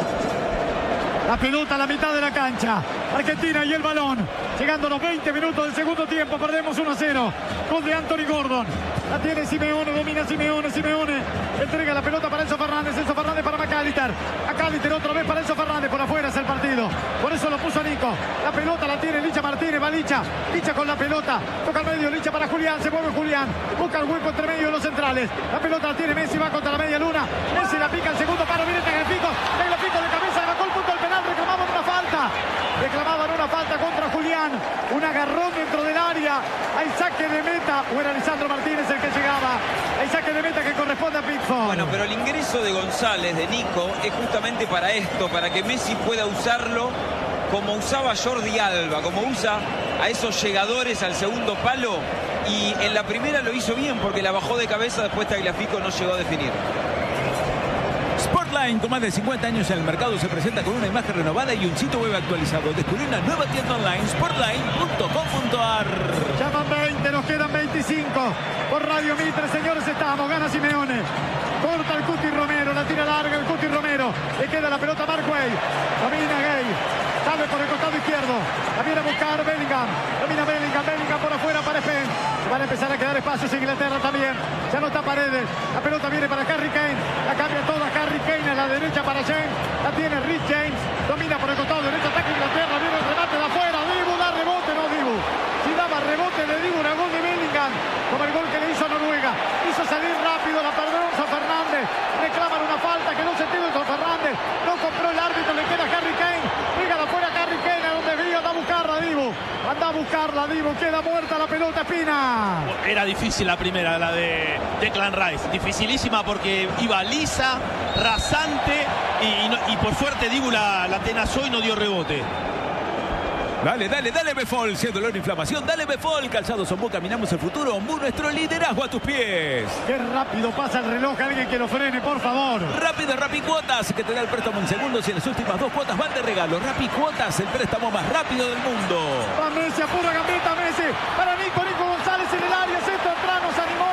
La pelota a la mitad de la cancha. Argentina y el balón. Llegando a los 20 minutos del segundo tiempo. Perdemos 1-0. Gol de Anthony Gordon. La tiene Simeone. Domina Simeone. Entrega la pelota para Enzo Fernández. Enzo Fernández para McAllister. McAllister otra vez para Enzo Fernández. Por afuera es el partido. Por eso lo puso Nico. La pelota la tiene Licha Martínez. Va Licha. Licha con la pelota. Toca al medio. Licha para Julián. Se mueve Julián. Busca el hueco entre medio de los centrales. La pelota la tiene Messi. Va contra la media luna. Messi la pica el segundo paro. Viene Tagliafico. Tagliafico de cabeza. Bajó el punto del penal. Reclamaban una falta contra Julián. Un agarrón dentro del área. Hay saque de meta. O era Lisandro Martínez el que llegaba. Hay saque de meta que corresponde a Pickford. Bueno, pero el ingreso de González, de Nico, es justamente para esto, para que Messi pueda usarlo como usaba Jordi Alba, como usa a esos llegadores al segundo palo. Y en la primera lo hizo bien porque la bajó de cabeza, después Tagliafico no llegó a definir. Sportline, con más de 50 años en el mercado, se presenta con una imagen renovada y un sitio web actualizado. Descubrí una nueva tienda online, sportline.com.ar. Llaman 20, nos quedan 25. Por Radio Mitre, señores, estamos. Gana Simeone. Corta el Cuti Romero, la tira larga el Cuti Romero. Le queda la pelota a Mark Way. Domina Gay. Sale por el costado izquierdo. La viene a buscar Bellingham. Domina Bellingham. Bellingham por afuera para Spen. Van a empezar a quedar espacios en Inglaterra también. Ya no está Paredes. La pelota viene para Harry Kane. La cambia toda Harry Kane a la derecha para James. La tiene Rhys James. Domina por el costado derecho. Ataca Inglaterra. Viene el remate de afuera. Dibu da rebote. No Dibu. Si daba rebote de Dibu, era gol de Bellingham. Como el gol que le hizo a Noruega. Hizo salir rápido. La perdió Enzo Fernández. Reclaman una falta que no se tiene Enzo Fernández. No compró el árbitro. Le queda Harry Kane. Pega de afuera Harry Kane. A donde vio. Anda a buscarla Dibu. Anda a buscarla Dibu. Queda muerta la pelota, Espina. Era difícil la primera, la de Declan Rice. Dificilísima porque iba lisa, rasante y por suerte Dibu la atenazó y no dio rebote. Dale, Befol, si hay dolor e inflamación, dale Befol. Calzados Ombú, caminamos el futuro. Ombú, nuestro liderazgo a tus pies. Qué rápido pasa el reloj, alguien que lo frene, por favor. Rápido, Rapicuotas, que te da el préstamo en segundos y en las últimas 2 cuotas van de regalo. Rapicuotas, el préstamo más rápido del mundo. Va Messi, apura gambeta Messi. Para Nico González en el área, centro atrás, nos animó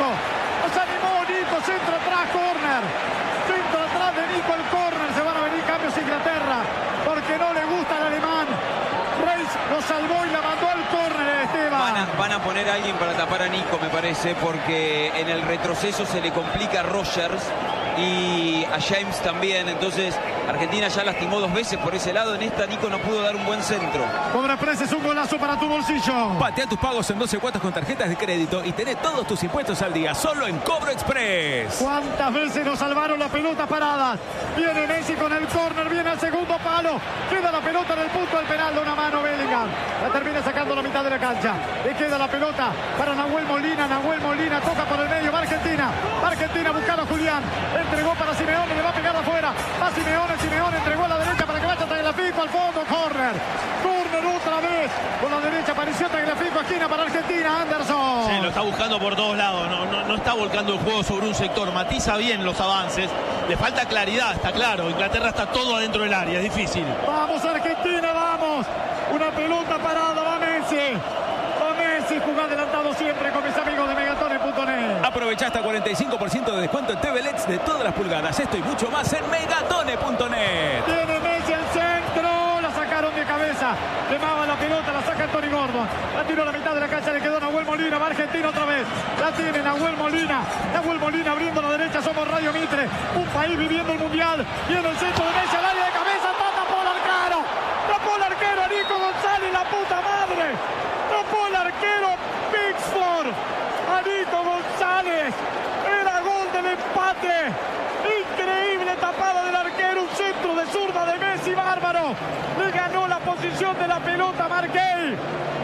Nico, centro atrás, córner. Centro atrás de Nico, el córner. Se van a venir cambios a Inglaterra, porque no le gusta al alemán. Reis lo salvó y la mandó al córner, Esteban. Van a poner a alguien para tapar a Nico, me parece, porque en el retroceso se le complica a Rogers y a James también. Entonces Argentina ya lastimó 2 veces por ese lado. En esta Nico no pudo dar un buen centro. Cobra Preces, un golazo para tu bolsillo. Patea tus pagos en 12 cuotas con tarjetas de crédito y tené todos tus impuestos al día solo en Cobro Express. ¿Cuántas veces nos salvaron las pelotas paradas? Viene Messi con el córner, viene al segundo palo. Queda la pelota en el punto del penal de una mano Bellingham. La termina sacando a la mitad de la cancha. Le queda la pelota para Nahuel Molina. Nahuel Molina toca por el medio. Va Argentina. Argentina buscando a Julián. Entregó para Simeone, le va a pegar afuera. Va Simeone entregó a la derecha para que vaya Tagliafico al fondo. Corner otra vez. Por la derecha apareció Tagliafico, esquina para Argentina. Anderson. Sí, lo está buscando por todos lados. No está volcando el juego sobre un sector. Matiza bien los avances. Le falta claridad, está claro. Inglaterra está todo adentro del área, es difícil. Vamos Argentina, vamos. Una pelota parada, va Messi. Jugá adelantado siempre con mis amigos de Megatone.net. Aprovecha hasta 45% de descuento en TV LEDs de todas las pulgadas. Esto y mucho más en Megatone.net. Tiene Messi el centro. La sacaron de cabeza. Quemaba la pelota, la saca Anthony Gordon. La tiró a la mitad de la cancha, le quedó Nahuel Molina. Va Argentina otra vez. La tiene Nahuel Molina. Nahuel Molina abriendo la derecha. Somos Radio Mitre. Un país viviendo el mundial. Viene el centro de Messi al área de cabeza. Tapó el arquero. Tapó el arquero a Nico González. La puta madre. Tapó el arquero Pickford a Nico González. Era gol del empate. Increíble tapada del arquero. Un centro de zurda de Messi bárbaro. Le ganó la posición de la pelota Marquez. Metió un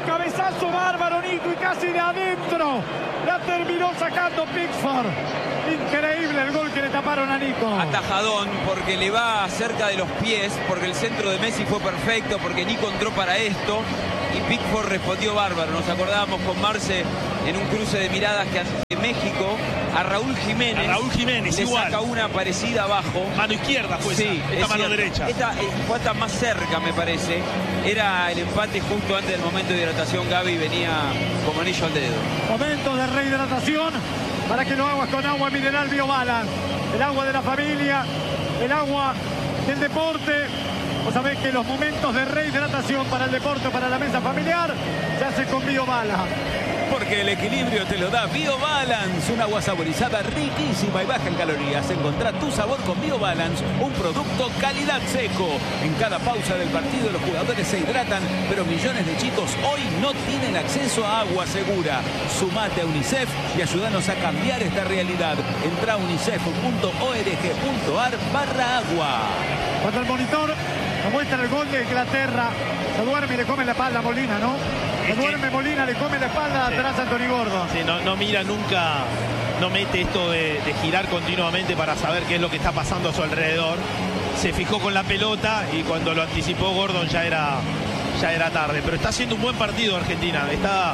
cabezazo bárbaro, Nico, y casi de adentro la terminó sacando Pickford. Increíble el gol que le taparon a Nico. Atajadón, porque le va cerca de los pies, porque el centro de Messi fue perfecto, porque Nico entró para esto y Pickford respondió bárbaro. Nos acordábamos con Marce en un cruce de miradas que ante México a Raúl Jiménez le igual. saca una parecida abajo. Mano izquierda fue sí, esta mano derecha. Esta fue hasta más cerca, me parece. Era el empate justo antes del momento de hidratación. Gaby venía como anillo al dedo. Momento de rehidratación para que lo hagas con agua mineral Biobalance. El agua de la familia, el agua del deporte. Vos sabés que los momentos de rehidratación para el deporte, para la mesa familiar, se hacen con Biobalance. Porque el equilibrio te lo da Biobalance, un agua saborizada riquísima y baja en calorías. Encontrá tu sabor con Biobalance, un producto calidad seco. En cada pausa del partido los jugadores se hidratan, pero millones de chicos hoy no tienen acceso a agua segura. Sumate a UNICEF y ayúdanos a cambiar esta realidad. Entrá a unicef.org.ar/agua. Cuando el monitor nos muestra el gol de Inglaterra, se duerme y le come la espalda a Molina, ¿no? Se duerme Molina, le come la espalda atrás a Anthony Gordon. Sí, no mira nunca, no mete esto de girar continuamente para saber qué es lo que está pasando a su alrededor. Se fijó con la pelota y cuando lo anticipó Gordon ya era tarde. Pero está haciendo un buen partido Argentina. Está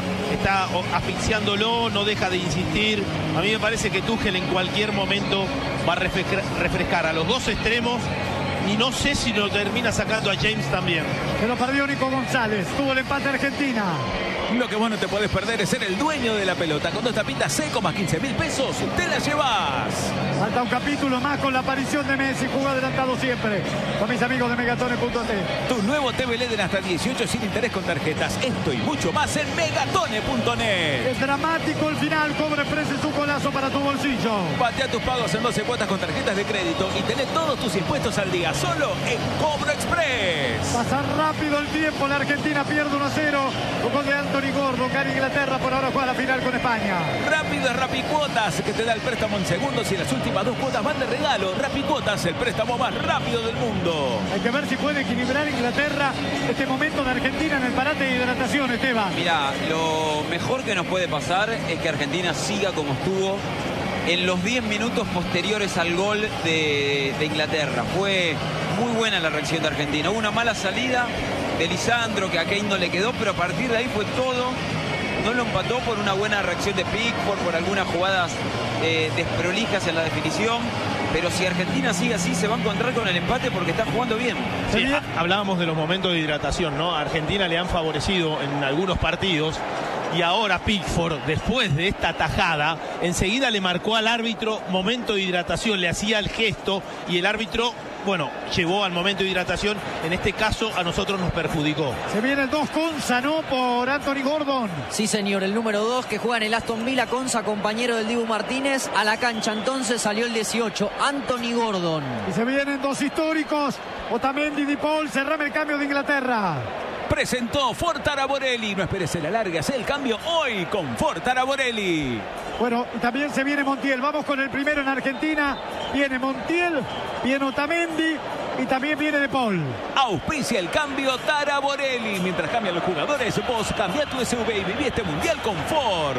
asfixiándolo, no deja de insistir. A mí me parece que Tuchel en cualquier momento va a refrescar a los dos extremos. Y no sé si lo termina sacando a James también. Se lo perdió Nico González. Tuvo el empate Argentina. Lo que vos no te podés perder es ser el dueño de la pelota. Con 2 tapitas seco más 15.000 pesos, te la llevas. Falta un capítulo más con la aparición de Messi. Jugó adelantado siempre con mis amigos de Megatone.net. Tu nuevo TV LED en hasta 18 sin interés con tarjetas. Esto y mucho más en Megatone.net. Es dramático el final. Cobre Express es un golazo para tu bolsillo. Patea tus pagos en 12 cuotas con tarjetas de crédito y tenés todos tus impuestos al día. Solo en Cobro Express. Pasa rápido el tiempo. La Argentina pierde 1-0. Un gol de Anthony Gordon. Gana Inglaterra. Por ahora juega la final con España. Rápido es Rapicuotas, que te da el préstamo en segundos y las últimas 2 cuotas van de regalo. Rapicuotas, el préstamo más rápido del mundo. Hay que ver si puede equilibrar Inglaterra este momento de Argentina en el parate de hidratación, Esteban. Mirá, lo mejor que nos puede pasar es que Argentina siga como estuvo en los 10 minutos posteriores al gol de Inglaterra. Fue muy buena la reacción de Argentina. Hubo una mala salida de Lisandro, que a Kane no le quedó, pero a partir de ahí fue todo. No lo empató por una buena reacción de Pickford, por algunas jugadas desprolijas en la definición. Pero si Argentina sigue así, se va a encontrar con el empate porque está jugando bien. Sí, hablábamos de los momentos de hidratación, ¿no? A Argentina le han favorecido en algunos partidos. Y ahora Pickford, después de esta tajada, enseguida le marcó al árbitro momento de hidratación, le hacía el gesto y el árbitro, bueno, llevó al momento de hidratación. En este caso a nosotros nos perjudicó. Se viene el 2 Conza, ¿no? Por Anthony Gordon. Sí, señor, el número 2 que juega en el Aston Villa, Conza, compañero del Dibu Martínez. A la cancha entonces salió el 18, Anthony Gordon. Y se vienen 2 históricos, Otamendi y Di Paul. Cerrame el cambio de Inglaterra. Presentó Ford Taraborelli. No esperes el alargue, haz el cambio hoy con Ford Taraborelli. Bueno, y también se viene Montiel. Vamos con el primero en Argentina. Viene Montiel, viene Otamendi y también viene De Paul. Auspicia el cambio Taraborelli. Mientras cambian los jugadores, vos cambia tu SUV y viví este mundial con Ford.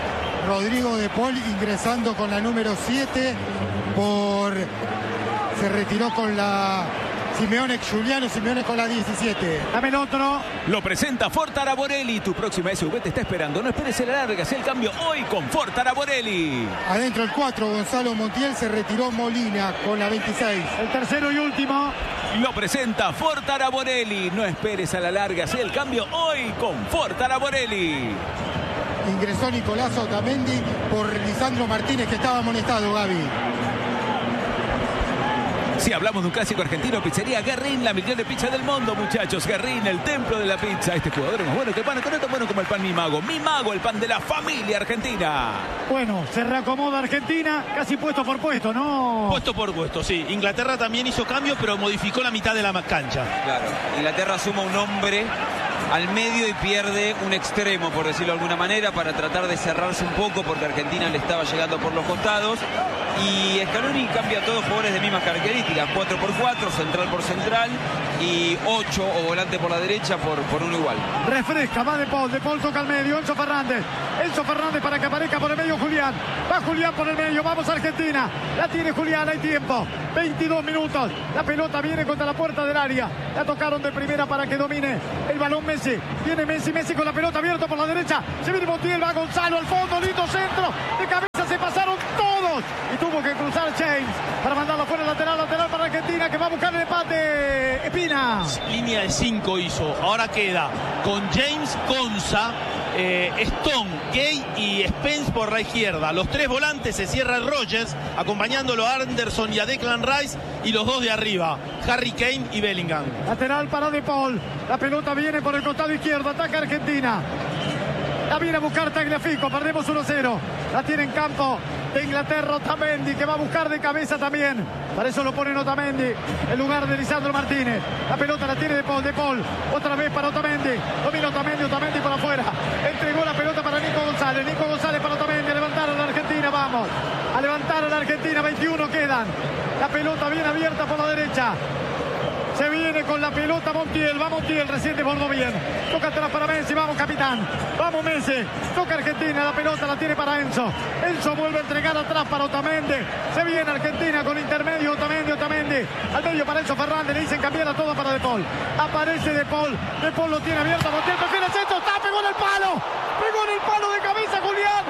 Rodrigo De Paul ingresando con la número 7 se retiró con la Simeone, Giuliano Simeone con la 17. Dame el otro. Lo presenta Ford Taraborelli. Tu próxima SUV te está esperando. No esperes el alargue, haz el cambio hoy con Ford Taraborelli. Adentro el 4, Gonzalo Montiel, se retiró Molina con la 26. El tercero y último. Lo presenta Ford Taraborelli. No esperes a la larga, haz el cambio hoy con Ford Taraborelli. Ingresó Nicolás Otamendi por Lisandro Martínez, que estaba amonestado, Gaby. Si hablamos de un clásico argentino, pizzería Guerrín, la mejor pizza del mundo, muchachos. Guerrín, el templo de la pizza. Este jugador es más bueno que el pan, no tan bueno como el pan Mi Mago. Mi Mago, el pan de la familia argentina. Bueno, se reacomoda Argentina, casi puesto por puesto, ¿no? Puesto por puesto, sí. Inglaterra también hizo cambio, pero modificó la mitad de la cancha. Claro, Inglaterra suma un hombre al medio y pierde un extremo, por decirlo de alguna manera, para tratar de cerrarse un poco, porque Argentina le estaba llegando por los costados. Y Scaloni cambia a todos jugadores de mismas características, 4x4, central por central, y 8 o volante por la derecha por uno igual. Refresca, va De Paul toca al medio, Enzo Fernández para que aparezca por el medio Julián, va Julián por el medio, vamos Argentina, la tiene Julián, hay tiempo, 22 minutos, la pelota viene contra la puerta del área, la tocaron de primera para que domine el balón Messi, viene Messi con la pelota abierta por la derecha, se viene Montiel, va Gonzalo al fondo, lindo centro, de cabeza se pasaron todos y tuvo que cruzar James para mandarlo fuera lateral para Argentina que va a buscar el empate. Espina. Línea de 5 hizo, ahora queda con James, Conza, Stone, Gay y Spence por la izquierda. Los 3 volantes, se cierra Rogers, acompañándolo a Anderson y a Declan Rice, y los 2 de arriba, Harry Kane y Bellingham. Lateral para De Paul, la pelota viene por el costado izquierdo, ataca Argentina. La viene a buscar Tagliafico, perdemos 1-0. La tiene en campo de Inglaterra Otamendi, que va a buscar de cabeza también. Para eso lo ponen Otamendi en lugar de Lisandro Martínez. La pelota la tiene De Paul, otra vez para Otamendi. Domina Otamendi por afuera. Entregó la pelota para Nico González para Otamendi. A levantar a la Argentina, vamos. A levantar a la Argentina, 21 quedan. La pelota bien abierta por la derecha. Se viene con la pelota Montiel, va Montiel, recién desbordó bien. Toca atrás para Messi, vamos capitán. Vamos Messi, toca Argentina, la pelota la tiene para Enzo. Enzo vuelve a entregar atrás para Otamendi. Se viene Argentina con intermedio, Otamendi. Al medio para Enzo Fernández, le dicen cambiar a todo para De Paul. Aparece De Paul lo tiene abierto, Montiel, prefiere el centro, pegó en el palo. Pegó en el palo de cabeza Julián.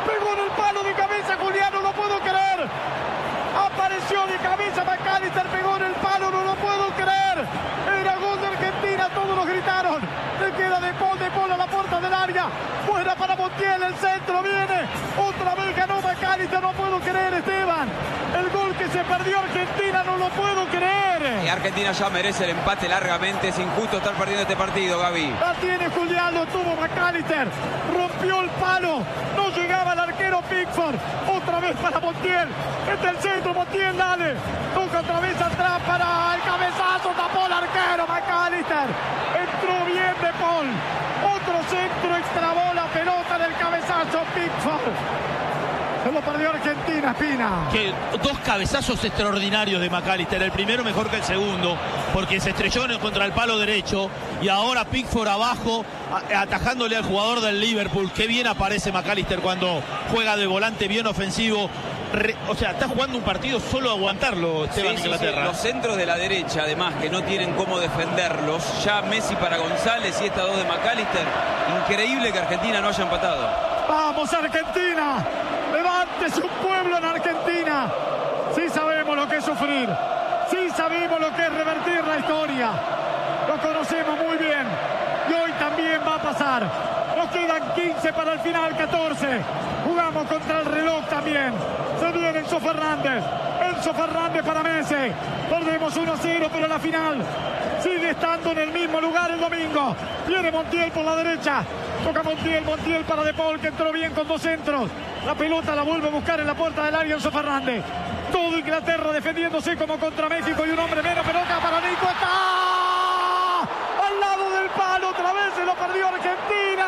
No lo puedo creer. Apareció de cabeza McAllister, pegó en el palo, no lo puedo creer. Era gol de Argentina, todos lo gritaron. Le queda De Paul a la puerta del área. Fuera para Montiel, el centro viene. Otra vez ganó McAllister, no puedo creer, Esteban. El gol que se perdió Argentina, no lo puedo creer. Y Argentina ya merece el empate largamente, es injusto estar perdiendo este partido, Gaby. La tiene Julián, lo tuvo McAllister. Rompió el palo, no llegaba el arquero Pickford. Otra vez para Montiel. Este es el centro, Montiel, dale. Toca otra vez atrás para el cabezazo, tapó el arquero McAllister. Entró bien De Paul. Otro centro, extrabó la pelota del cabezazo Pickford. Se lo perdió Argentina, Espina. Que 2 cabezazos extraordinarios de McAllister. El primero mejor que el segundo, porque se estrelló contra el palo derecho. Y ahora Pickford abajo, atajándole al jugador del Liverpool. Qué bien aparece McAllister cuando juega de volante, bien ofensivo. O sea, está jugando un partido solo a aguantarlo, Esteban, Inglaterra. Sí. Los centros de la derecha, además, que no tienen cómo defenderlos. Ya Messi para González y estas 2 de McAllister. Increíble que Argentina no haya empatado. ¡Vamos, Argentina! ¡Levántese un pueblo en Argentina! Sí sabemos lo que es sufrir. Sí sabemos lo que es revertir la historia. Lo conocemos muy bien. Y hoy también va a pasar. Nos quedan 15 para el final, 14. Jugamos contra el reloj también. Se viene Enzo Fernández para Messi. Perdemos 1-0, pero la final sigue estando en el mismo lugar el domingo. Viene Montiel por la derecha. Toca Montiel para De Paul, que entró bien con 2 centros. La pelota la vuelve a buscar en la puerta del área Enzo Fernández. Todo Inglaterra defendiéndose como contra México y un hombre menos. Pelota para Nico. ¡Está al lado del palo! Otra vez se lo perdió Argentina.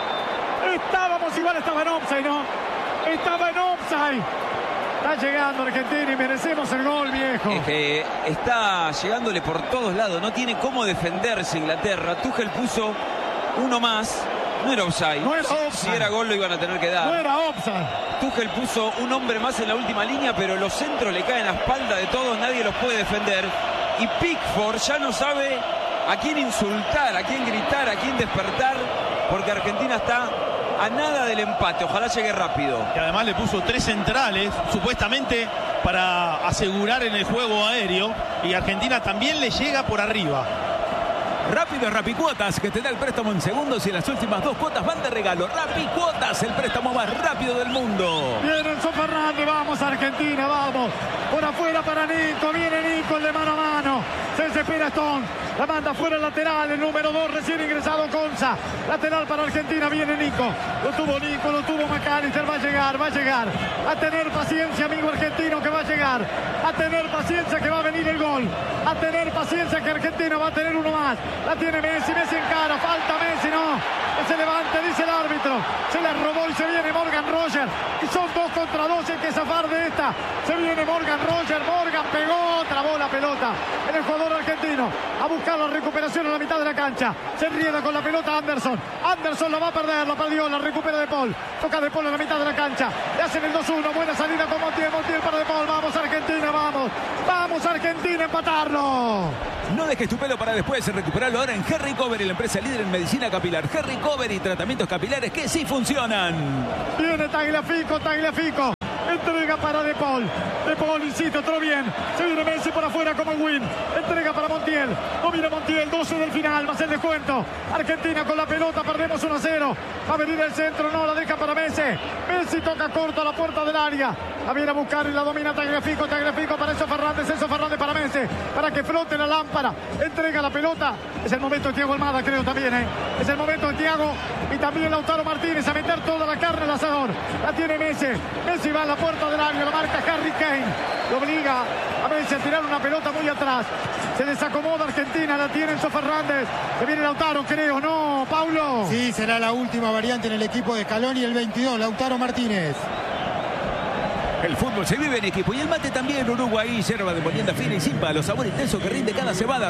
Estaba en offside, ¿no? Estaba en offside. Está llegando Argentina y merecemos el gol, viejo. Es que está llegándole por todos lados. No tiene cómo defenderse Inglaterra. Tuchel puso uno más. No era offside. Si era gol lo iban a tener que dar. No era offside. Tuchel puso un hombre más en la última línea, pero los centros le caen a la espalda de todos. Nadie los puede defender. Y Pickford ya no sabe a quién insultar, a quién gritar, a quién despertar, porque Argentina está a nada del empate. Ojalá llegue rápido. Y además le puso 3 centrales, supuestamente para asegurar en el juego aéreo. Y Argentina también le llega por arriba. Rápido Rapicuotas, que te da el préstamo en segundos y las últimas 2 cuotas van de regalo. Rapicuotas, el préstamo más rápido del mundo. Viene Enzo Fernández, vamos Argentina, vamos. Por afuera para Nico, viene Nico, el de mano a mano. Se desespera Stone, la manda fuera el lateral, el número 2 recién ingresado Conza. Lateral para Argentina, viene Nico. Lo tuvo McAllister, va a llegar. A tener paciencia, amigo argentino, que va a llegar. A tener paciencia, que va a venir el gol. A tener paciencia, que Argentina va a tener uno más. La tiene Messi encara, falta Messi, no. Que se levante, dice el árbitro. Se la robó y se viene Morgan Rogers. Y son 2 contra 2, hay que zafar de esta. Se viene Morgan Rogers. Morgan pegó, trabó la pelota en el jugador argentino. A buscar la recuperación en la mitad de la cancha. Se enrieda con la pelota Anderson. Anderson la va a perder, la perdió, la recupera De Paul. Toca De Paul en la mitad de la cancha. Le hacen el 2-1. Buena salida con Montiel. Montiel para De Paul. Vamos Argentina, vamos. Vamos Argentina, empatarlo. No dejes tu pelo para después, recuperarlo ahora en Herry Covery, la empresa líder en medicina capilar. Herry Covery, tratamientos capilares que sí funcionan. Viene Tagliafico, Tagliafico. Entrega para De Paul. De Paul, insiste, otro bien. Se viene Messi por afuera como el win. Entrega para Montiel. Domina Montiel, 12 del final, más el descuento. Argentina con la pelota, perdemos 1-0. Va a venir el centro, no, la deja para Messi. Messi toca corto a la puerta del área. La viene a buscar y la domina Tagliafico. Tagliafico para Enzo Fernández. Enzo Fernández para Messi. Para que flote la lámpara. Entrega la pelota. Es el momento de Thiago Almada, creo también, Es el momento de Thiago y también Lautaro Martínez a meter toda la carne al asador. La tiene Messi. Messi va a la puerta del área, la marca Harry Kane. Lo obliga a Messi a tirar una pelota muy atrás. Se desacomoda Argentina, la tiene Enzo Fernández. Se viene Lautaro, creo, ¿no, Paulo? Sí, será la última variante en el equipo de Scaloni, el 22, Lautaro Martínez. El fútbol se vive en equipo y el mate también. Uruguay, yerba de molienda fina y sin palo, sabor intenso que rinde cada cebada.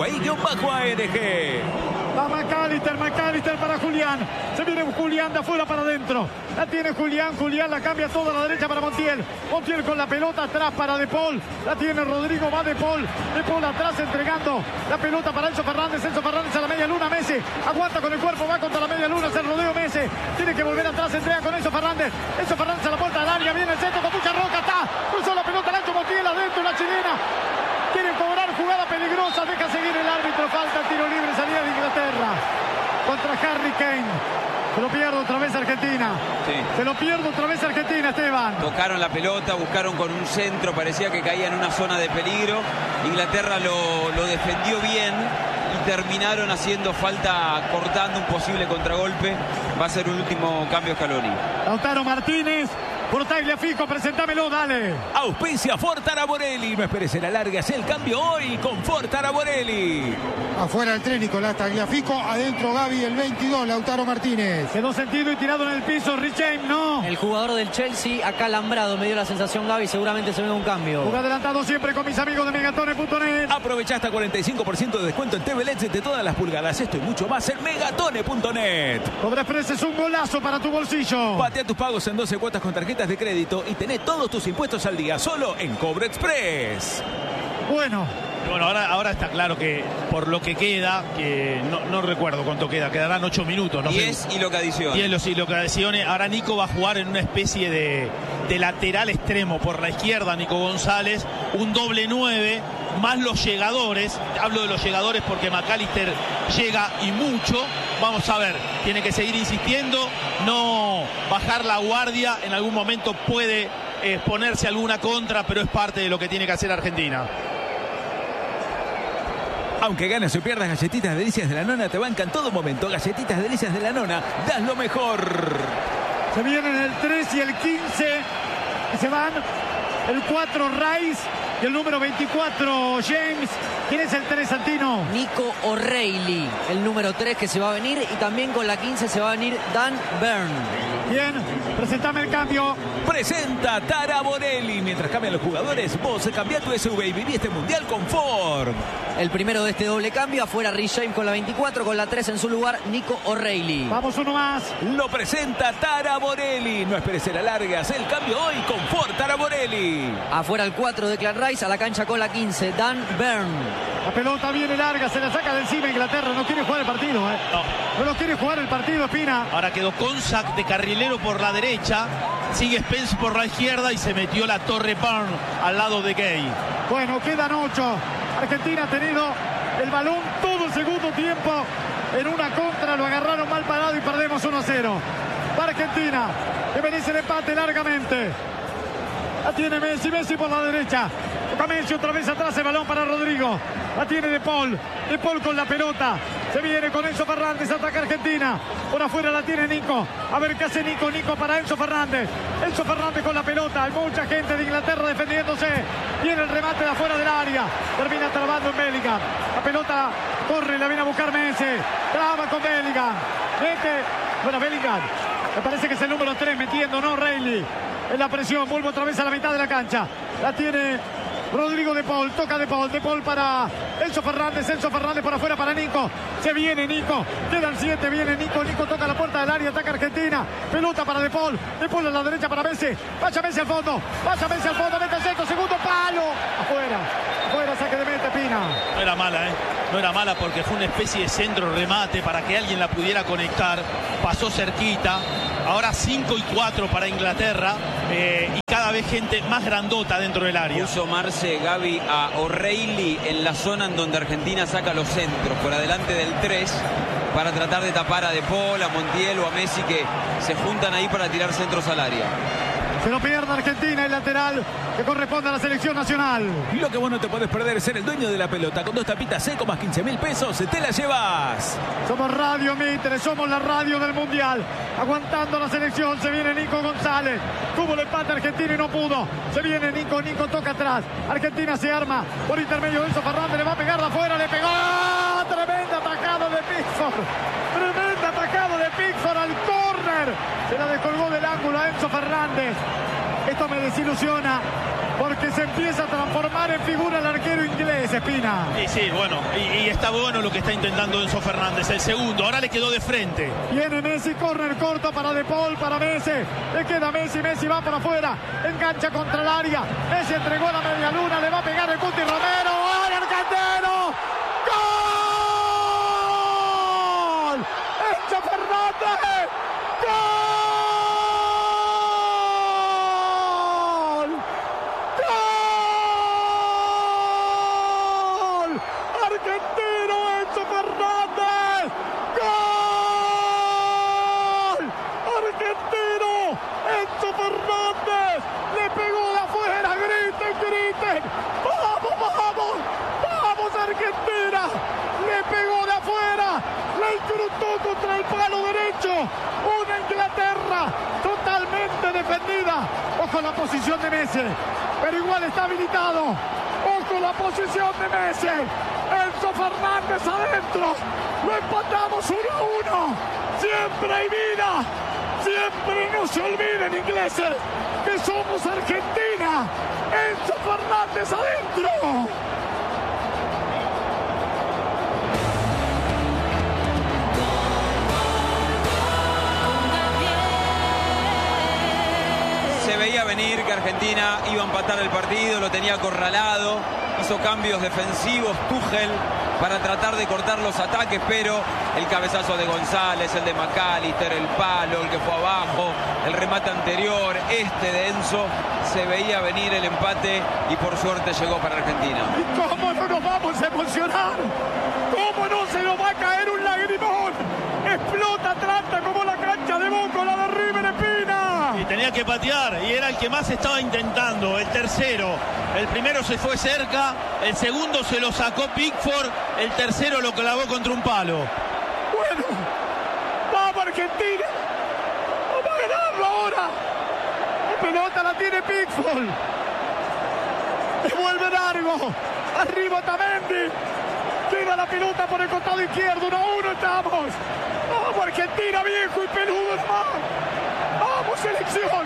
@Uruguay_ANG. Va McAllister para Julián. Se viene Julián de afuera para adentro. La tiene Julián. Julián la cambia toda a la derecha para Montiel. Montiel con la pelota atrás para De Paul. La tiene Rodrigo. Va De Paul. De Paul atrás entregando la pelota para Enzo Fernández. Enzo Fernández a la media luna. Messi aguanta con el cuerpo. Va contra la media luna. Se rodeo Messi. Tiene que volver atrás. Entrega con Enzo Fernández. Enzo Fernández a la puerta del área. Viene el centro con mucha roca. Está. Cruzó la pelota. La ha hecho Montiel adentro. La chilena. Quieren cobrar jugada peligrosa. Deja seguir el árbitro. Falta tiro libre. Salida de Inglaterra contra Harry Kane. Se lo pierde otra vez Argentina. Sí. Se lo pierde otra vez Argentina, Esteban. Tocaron la pelota, buscaron con un centro, parecía que caía en una zona de peligro. Inglaterra lo defendió bien y terminaron haciendo falta, cortando un posible contragolpe. Va a ser un último cambio Scaloni. Lautaro Martínez. Por Tagliafico, presentámelo, dale. Auspicia Ford Taraborelli. No esperes en la larga, haz el cambio hoy con Ford Taraborelli. Afuera el tren, Nicolás Tagliafico. Adentro Gaby, el 22, Lautaro Martínez. Quedó sentido y tirado en el piso, Rich James, ¿no? El jugador del Chelsea acalambrado, me dio la sensación Gaby, seguramente se ve un cambio. Juega adelantado siempre con mis amigos de Megatone.net. Aprovecha hasta 45% de descuento en TV LEDs de todas las pulgadas. Esto y mucho más en Megatone.net. Cobra Express es un golazo para tu bolsillo. Patea tus pagos en 12 cuotas con tarjetas de crédito y tenés todos tus impuestos al día solo en Cobra Express. Bueno, ahora está claro que por lo que queda, que no recuerdo cuánto quedarán 8 minutos. 10 y lo que adicione. 10 y lo que adicione. Ahora Nico va a jugar en una especie de lateral extremo por la izquierda, Nico González, un doble 9, más los llegadores. Hablo de los llegadores porque McAllister llega y mucho. Vamos a ver, tiene que seguir insistiendo, no bajar la guardia. En algún momento puede ponerse alguna contra, pero es parte de lo que tiene que hacer Argentina. Aunque ganes o pierdas, Galletitas Delicias de la Nona te bancan todo momento. Galletitas Delicias de la Nona, das lo mejor. Se vienen el 3 y el 15 y se van el 4 Rice y el número 24 James. ¿Quién es el 3, Santino? Nico O'Reilly, el número 3 que se va a venir, y también con la 15 se va a venir Dan Byrne. Bien, presentame el cambio. Presenta Taraborelli. Mientras cambian los jugadores, vos cambia tu SUV y viví este mundial con Ford. El primero de este doble cambio, afuera Rich James con la 24, con la 3 en su lugar, Nico O'Reilly. Vamos uno más. Lo presenta Taraborelli. No esperes el alargue, haz el cambio hoy con Ford Taraborelli. Afuera el 4, Declan Rice, a la cancha con la 15, Dan Byrne. La pelota viene larga, se la saca de encima Inglaterra, no quiere jugar el partido, No lo quiere jugar el partido, Espina. Ahora quedó Konsak de carrilero por la derecha, sigue Spence por la izquierda y se metió la Torre Byrne al lado de Gay. Bueno, quedan 8. Argentina ha tenido el balón todo el segundo tiempo en una contra, lo agarraron mal parado y perdemos 1-0. Para Argentina, que merece el empate largamente. La tiene Messi por la derecha. Toca Messi otra vez atrás, el balón para Rodrigo. La tiene De Paul con la pelota. Se viene con Enzo Fernández, ataca Argentina. Por afuera la tiene Nico. A ver qué hace Nico para Enzo Fernández. Enzo Fernández con la pelota. Hay mucha gente de Inglaterra defendiéndose. Viene el remate de afuera del área. Termina trabando en Bellingham. La pelota corre, la viene a buscar Messi. Traba con Bellingham. Mete, bueno, Bellingham. Me parece que es el número 3 metiendo, ¿no? Reilly en la presión. Vuelve otra vez a la mitad de la cancha. La tiene Rodrigo De Paul. Toca De Paul para Enzo Fernández. Enzo Fernández por afuera para Nico. Se viene Nico. Quedan 7. Viene Nico. Nico toca la puerta del área. Ataca Argentina. Pelota para De Paul. De Paul a la derecha para Messi. Vaya Messi al fondo. Vaya Messi al fondo. Mete el centro. Segundo palo. Afuera. Afuera. Saque de meta, Pina. No era mala, ¿eh? No era mala porque fue una especie de centro remate para que alguien la pudiera conectar. Pasó cerquita. Ahora 5 y 4 para Inglaterra. Y cada vez gente más grandota dentro del área. Puso Marce, Gaby, a O'Reilly en la zona en donde Argentina saca los centros, por adelante del 3, para tratar de tapar a De Paul, a Montiel o a Messi, que se juntan ahí para tirar centros al área. Se lo pierde Argentina, el lateral que corresponde a la selección nacional. Lo que vos no te podés perder es ser el dueño de la pelota. Con 2 tapitas seco más 15.000 pesos, te la llevas. Somos Radio Mitre, somos la radio del Mundial. Aguantando la selección, se viene Nico González. Tuvo el empate Argentina y no pudo. Se viene Nico, Nico toca atrás. Argentina se arma por intermedio de Enzo Fernández. Le va a pegar de afuera, le pegó. Tremenda atacado de Pickford. Tremenda atacado de Pickford al córner. Se la descolgó del ángulo a Enzo Fernández. Esto me desilusiona porque se empieza a transformar en figura el arquero inglés, Espina. Sí, bueno, y está bueno lo que está intentando Enzo Fernández. El segundo, ahora le quedó de frente. Viene Messi, córner corto para De Paul, para Messi. Le queda Messi, Messi va por afuera. Engancha contra el área. Messi entregó la media luna, le va a pegar el Cuti Romero. ¡Gol argentino! ¡Gol! ¡Enzo Fernández! ¡Gol! Argentina le pegó de afuera, le incrustó contra el palo derecho. Una Inglaterra totalmente defendida. Ojo la posición de Messi, pero igual está habilitado. Ojo la posición de Messi. Enzo Fernández adentro. Lo empatamos 1-1. Siempre hay vida. Siempre no se olviden, ingleses, que somos Argentina. Enzo Fernández adentro. Se veía venir que Argentina iba a empatar el partido, lo tenía acorralado, hizo cambios defensivos Tuchel para tratar de cortar los ataques, pero el cabezazo de González, el de McAllister, el palo, el que fue abajo, el remate anterior, de Enzo, se veía venir el empate y por suerte llegó para Argentina. ¿Y cómo no nos vamos a emocionar? ¿Cómo no se nos va a caer un lagrimón? Explota Atlanta como la cancha de Boca, la de River Espina. Y tenía que patear y era el que más estaba intentando, el tercero. El primero se fue cerca, el segundo se lo sacó Pickford, el tercero lo clavó contra un palo. Bueno, vamos Argentina, vamos a ganarlo ahora. La pelota la tiene Pickford. Devuelve largo, arriba Otamendi. Queda la pelota por el costado izquierdo, 1-1 estamos. Vamos Argentina, viejo y peludo hermano. Vamos selección.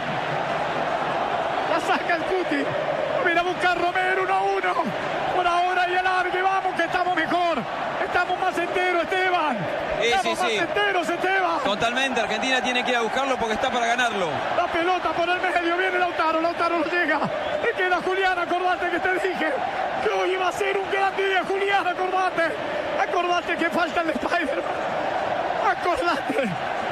La saca el Cuti. Viene a buscar Romero, 1-1. Por ahora y alargue, vamos que estamos mejor. Estamos más enteros, Esteban. Estamos más enteros, Esteban. Totalmente, Argentina tiene que ir a buscarlo porque está para ganarlo. La pelota por el medio, viene Lautaro no llega. Le queda Julián, acordate que te dije que hoy iba a ser un gran día, Julián, acordate que falta el de Spider-Man. Acordate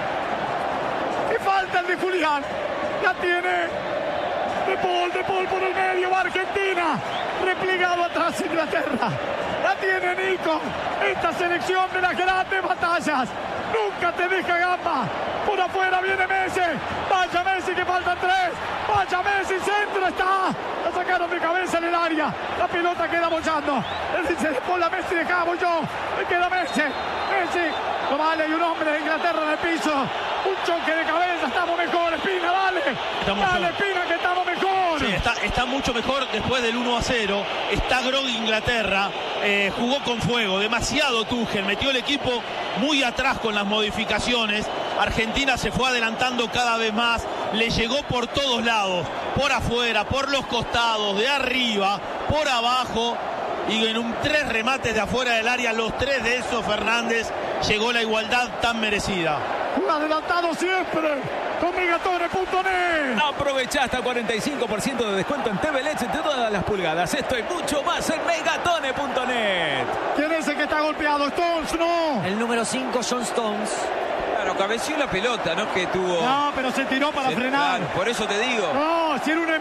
que falta el de Julián. La tiene De Paul por el medio, va Argentina. Replegado atrás Inglaterra. La tiene Nico. Esta selección de las grandes batallas nunca te deja gamba. Por afuera viene Messi. Vaya Messi que faltan 3. Vaya Messi, centro está. La sacaron de cabeza en el área. La pelota queda bollando. Le dice De Paul a Messi, dejamos yo. Le queda Messi. Messi. No vale, hay un hombre de Inglaterra en el piso. Un choque de cabeza, estamos mejor, Espina, dale. Dale, Espina, que estamos mejor. Sí, está mucho mejor después del 1-0. Está groggy Inglaterra. Jugó con fuego, demasiado Tuchel. Metió el equipo muy atrás con las modificaciones. Argentina se fue adelantando cada vez más, le llegó por todos lados, por afuera, por los costados, de arriba, por abajo, y en 3 remates de afuera del área, los 3 de Enzo Fernández, llegó la igualdad tan merecida. Un adelantado siempre con Megatone.net. Aprovecha hasta 45% de descuento en TV LED de todas las pulgadas. Esto y mucho más en Megatone.net. ¿Quién es el que está golpeado? Stones, no. El número 5, John Stones. Claro, cabeció la pelota, no es que tuvo... No, pero se tiró para frenar. Claro, por eso te digo. No, si era un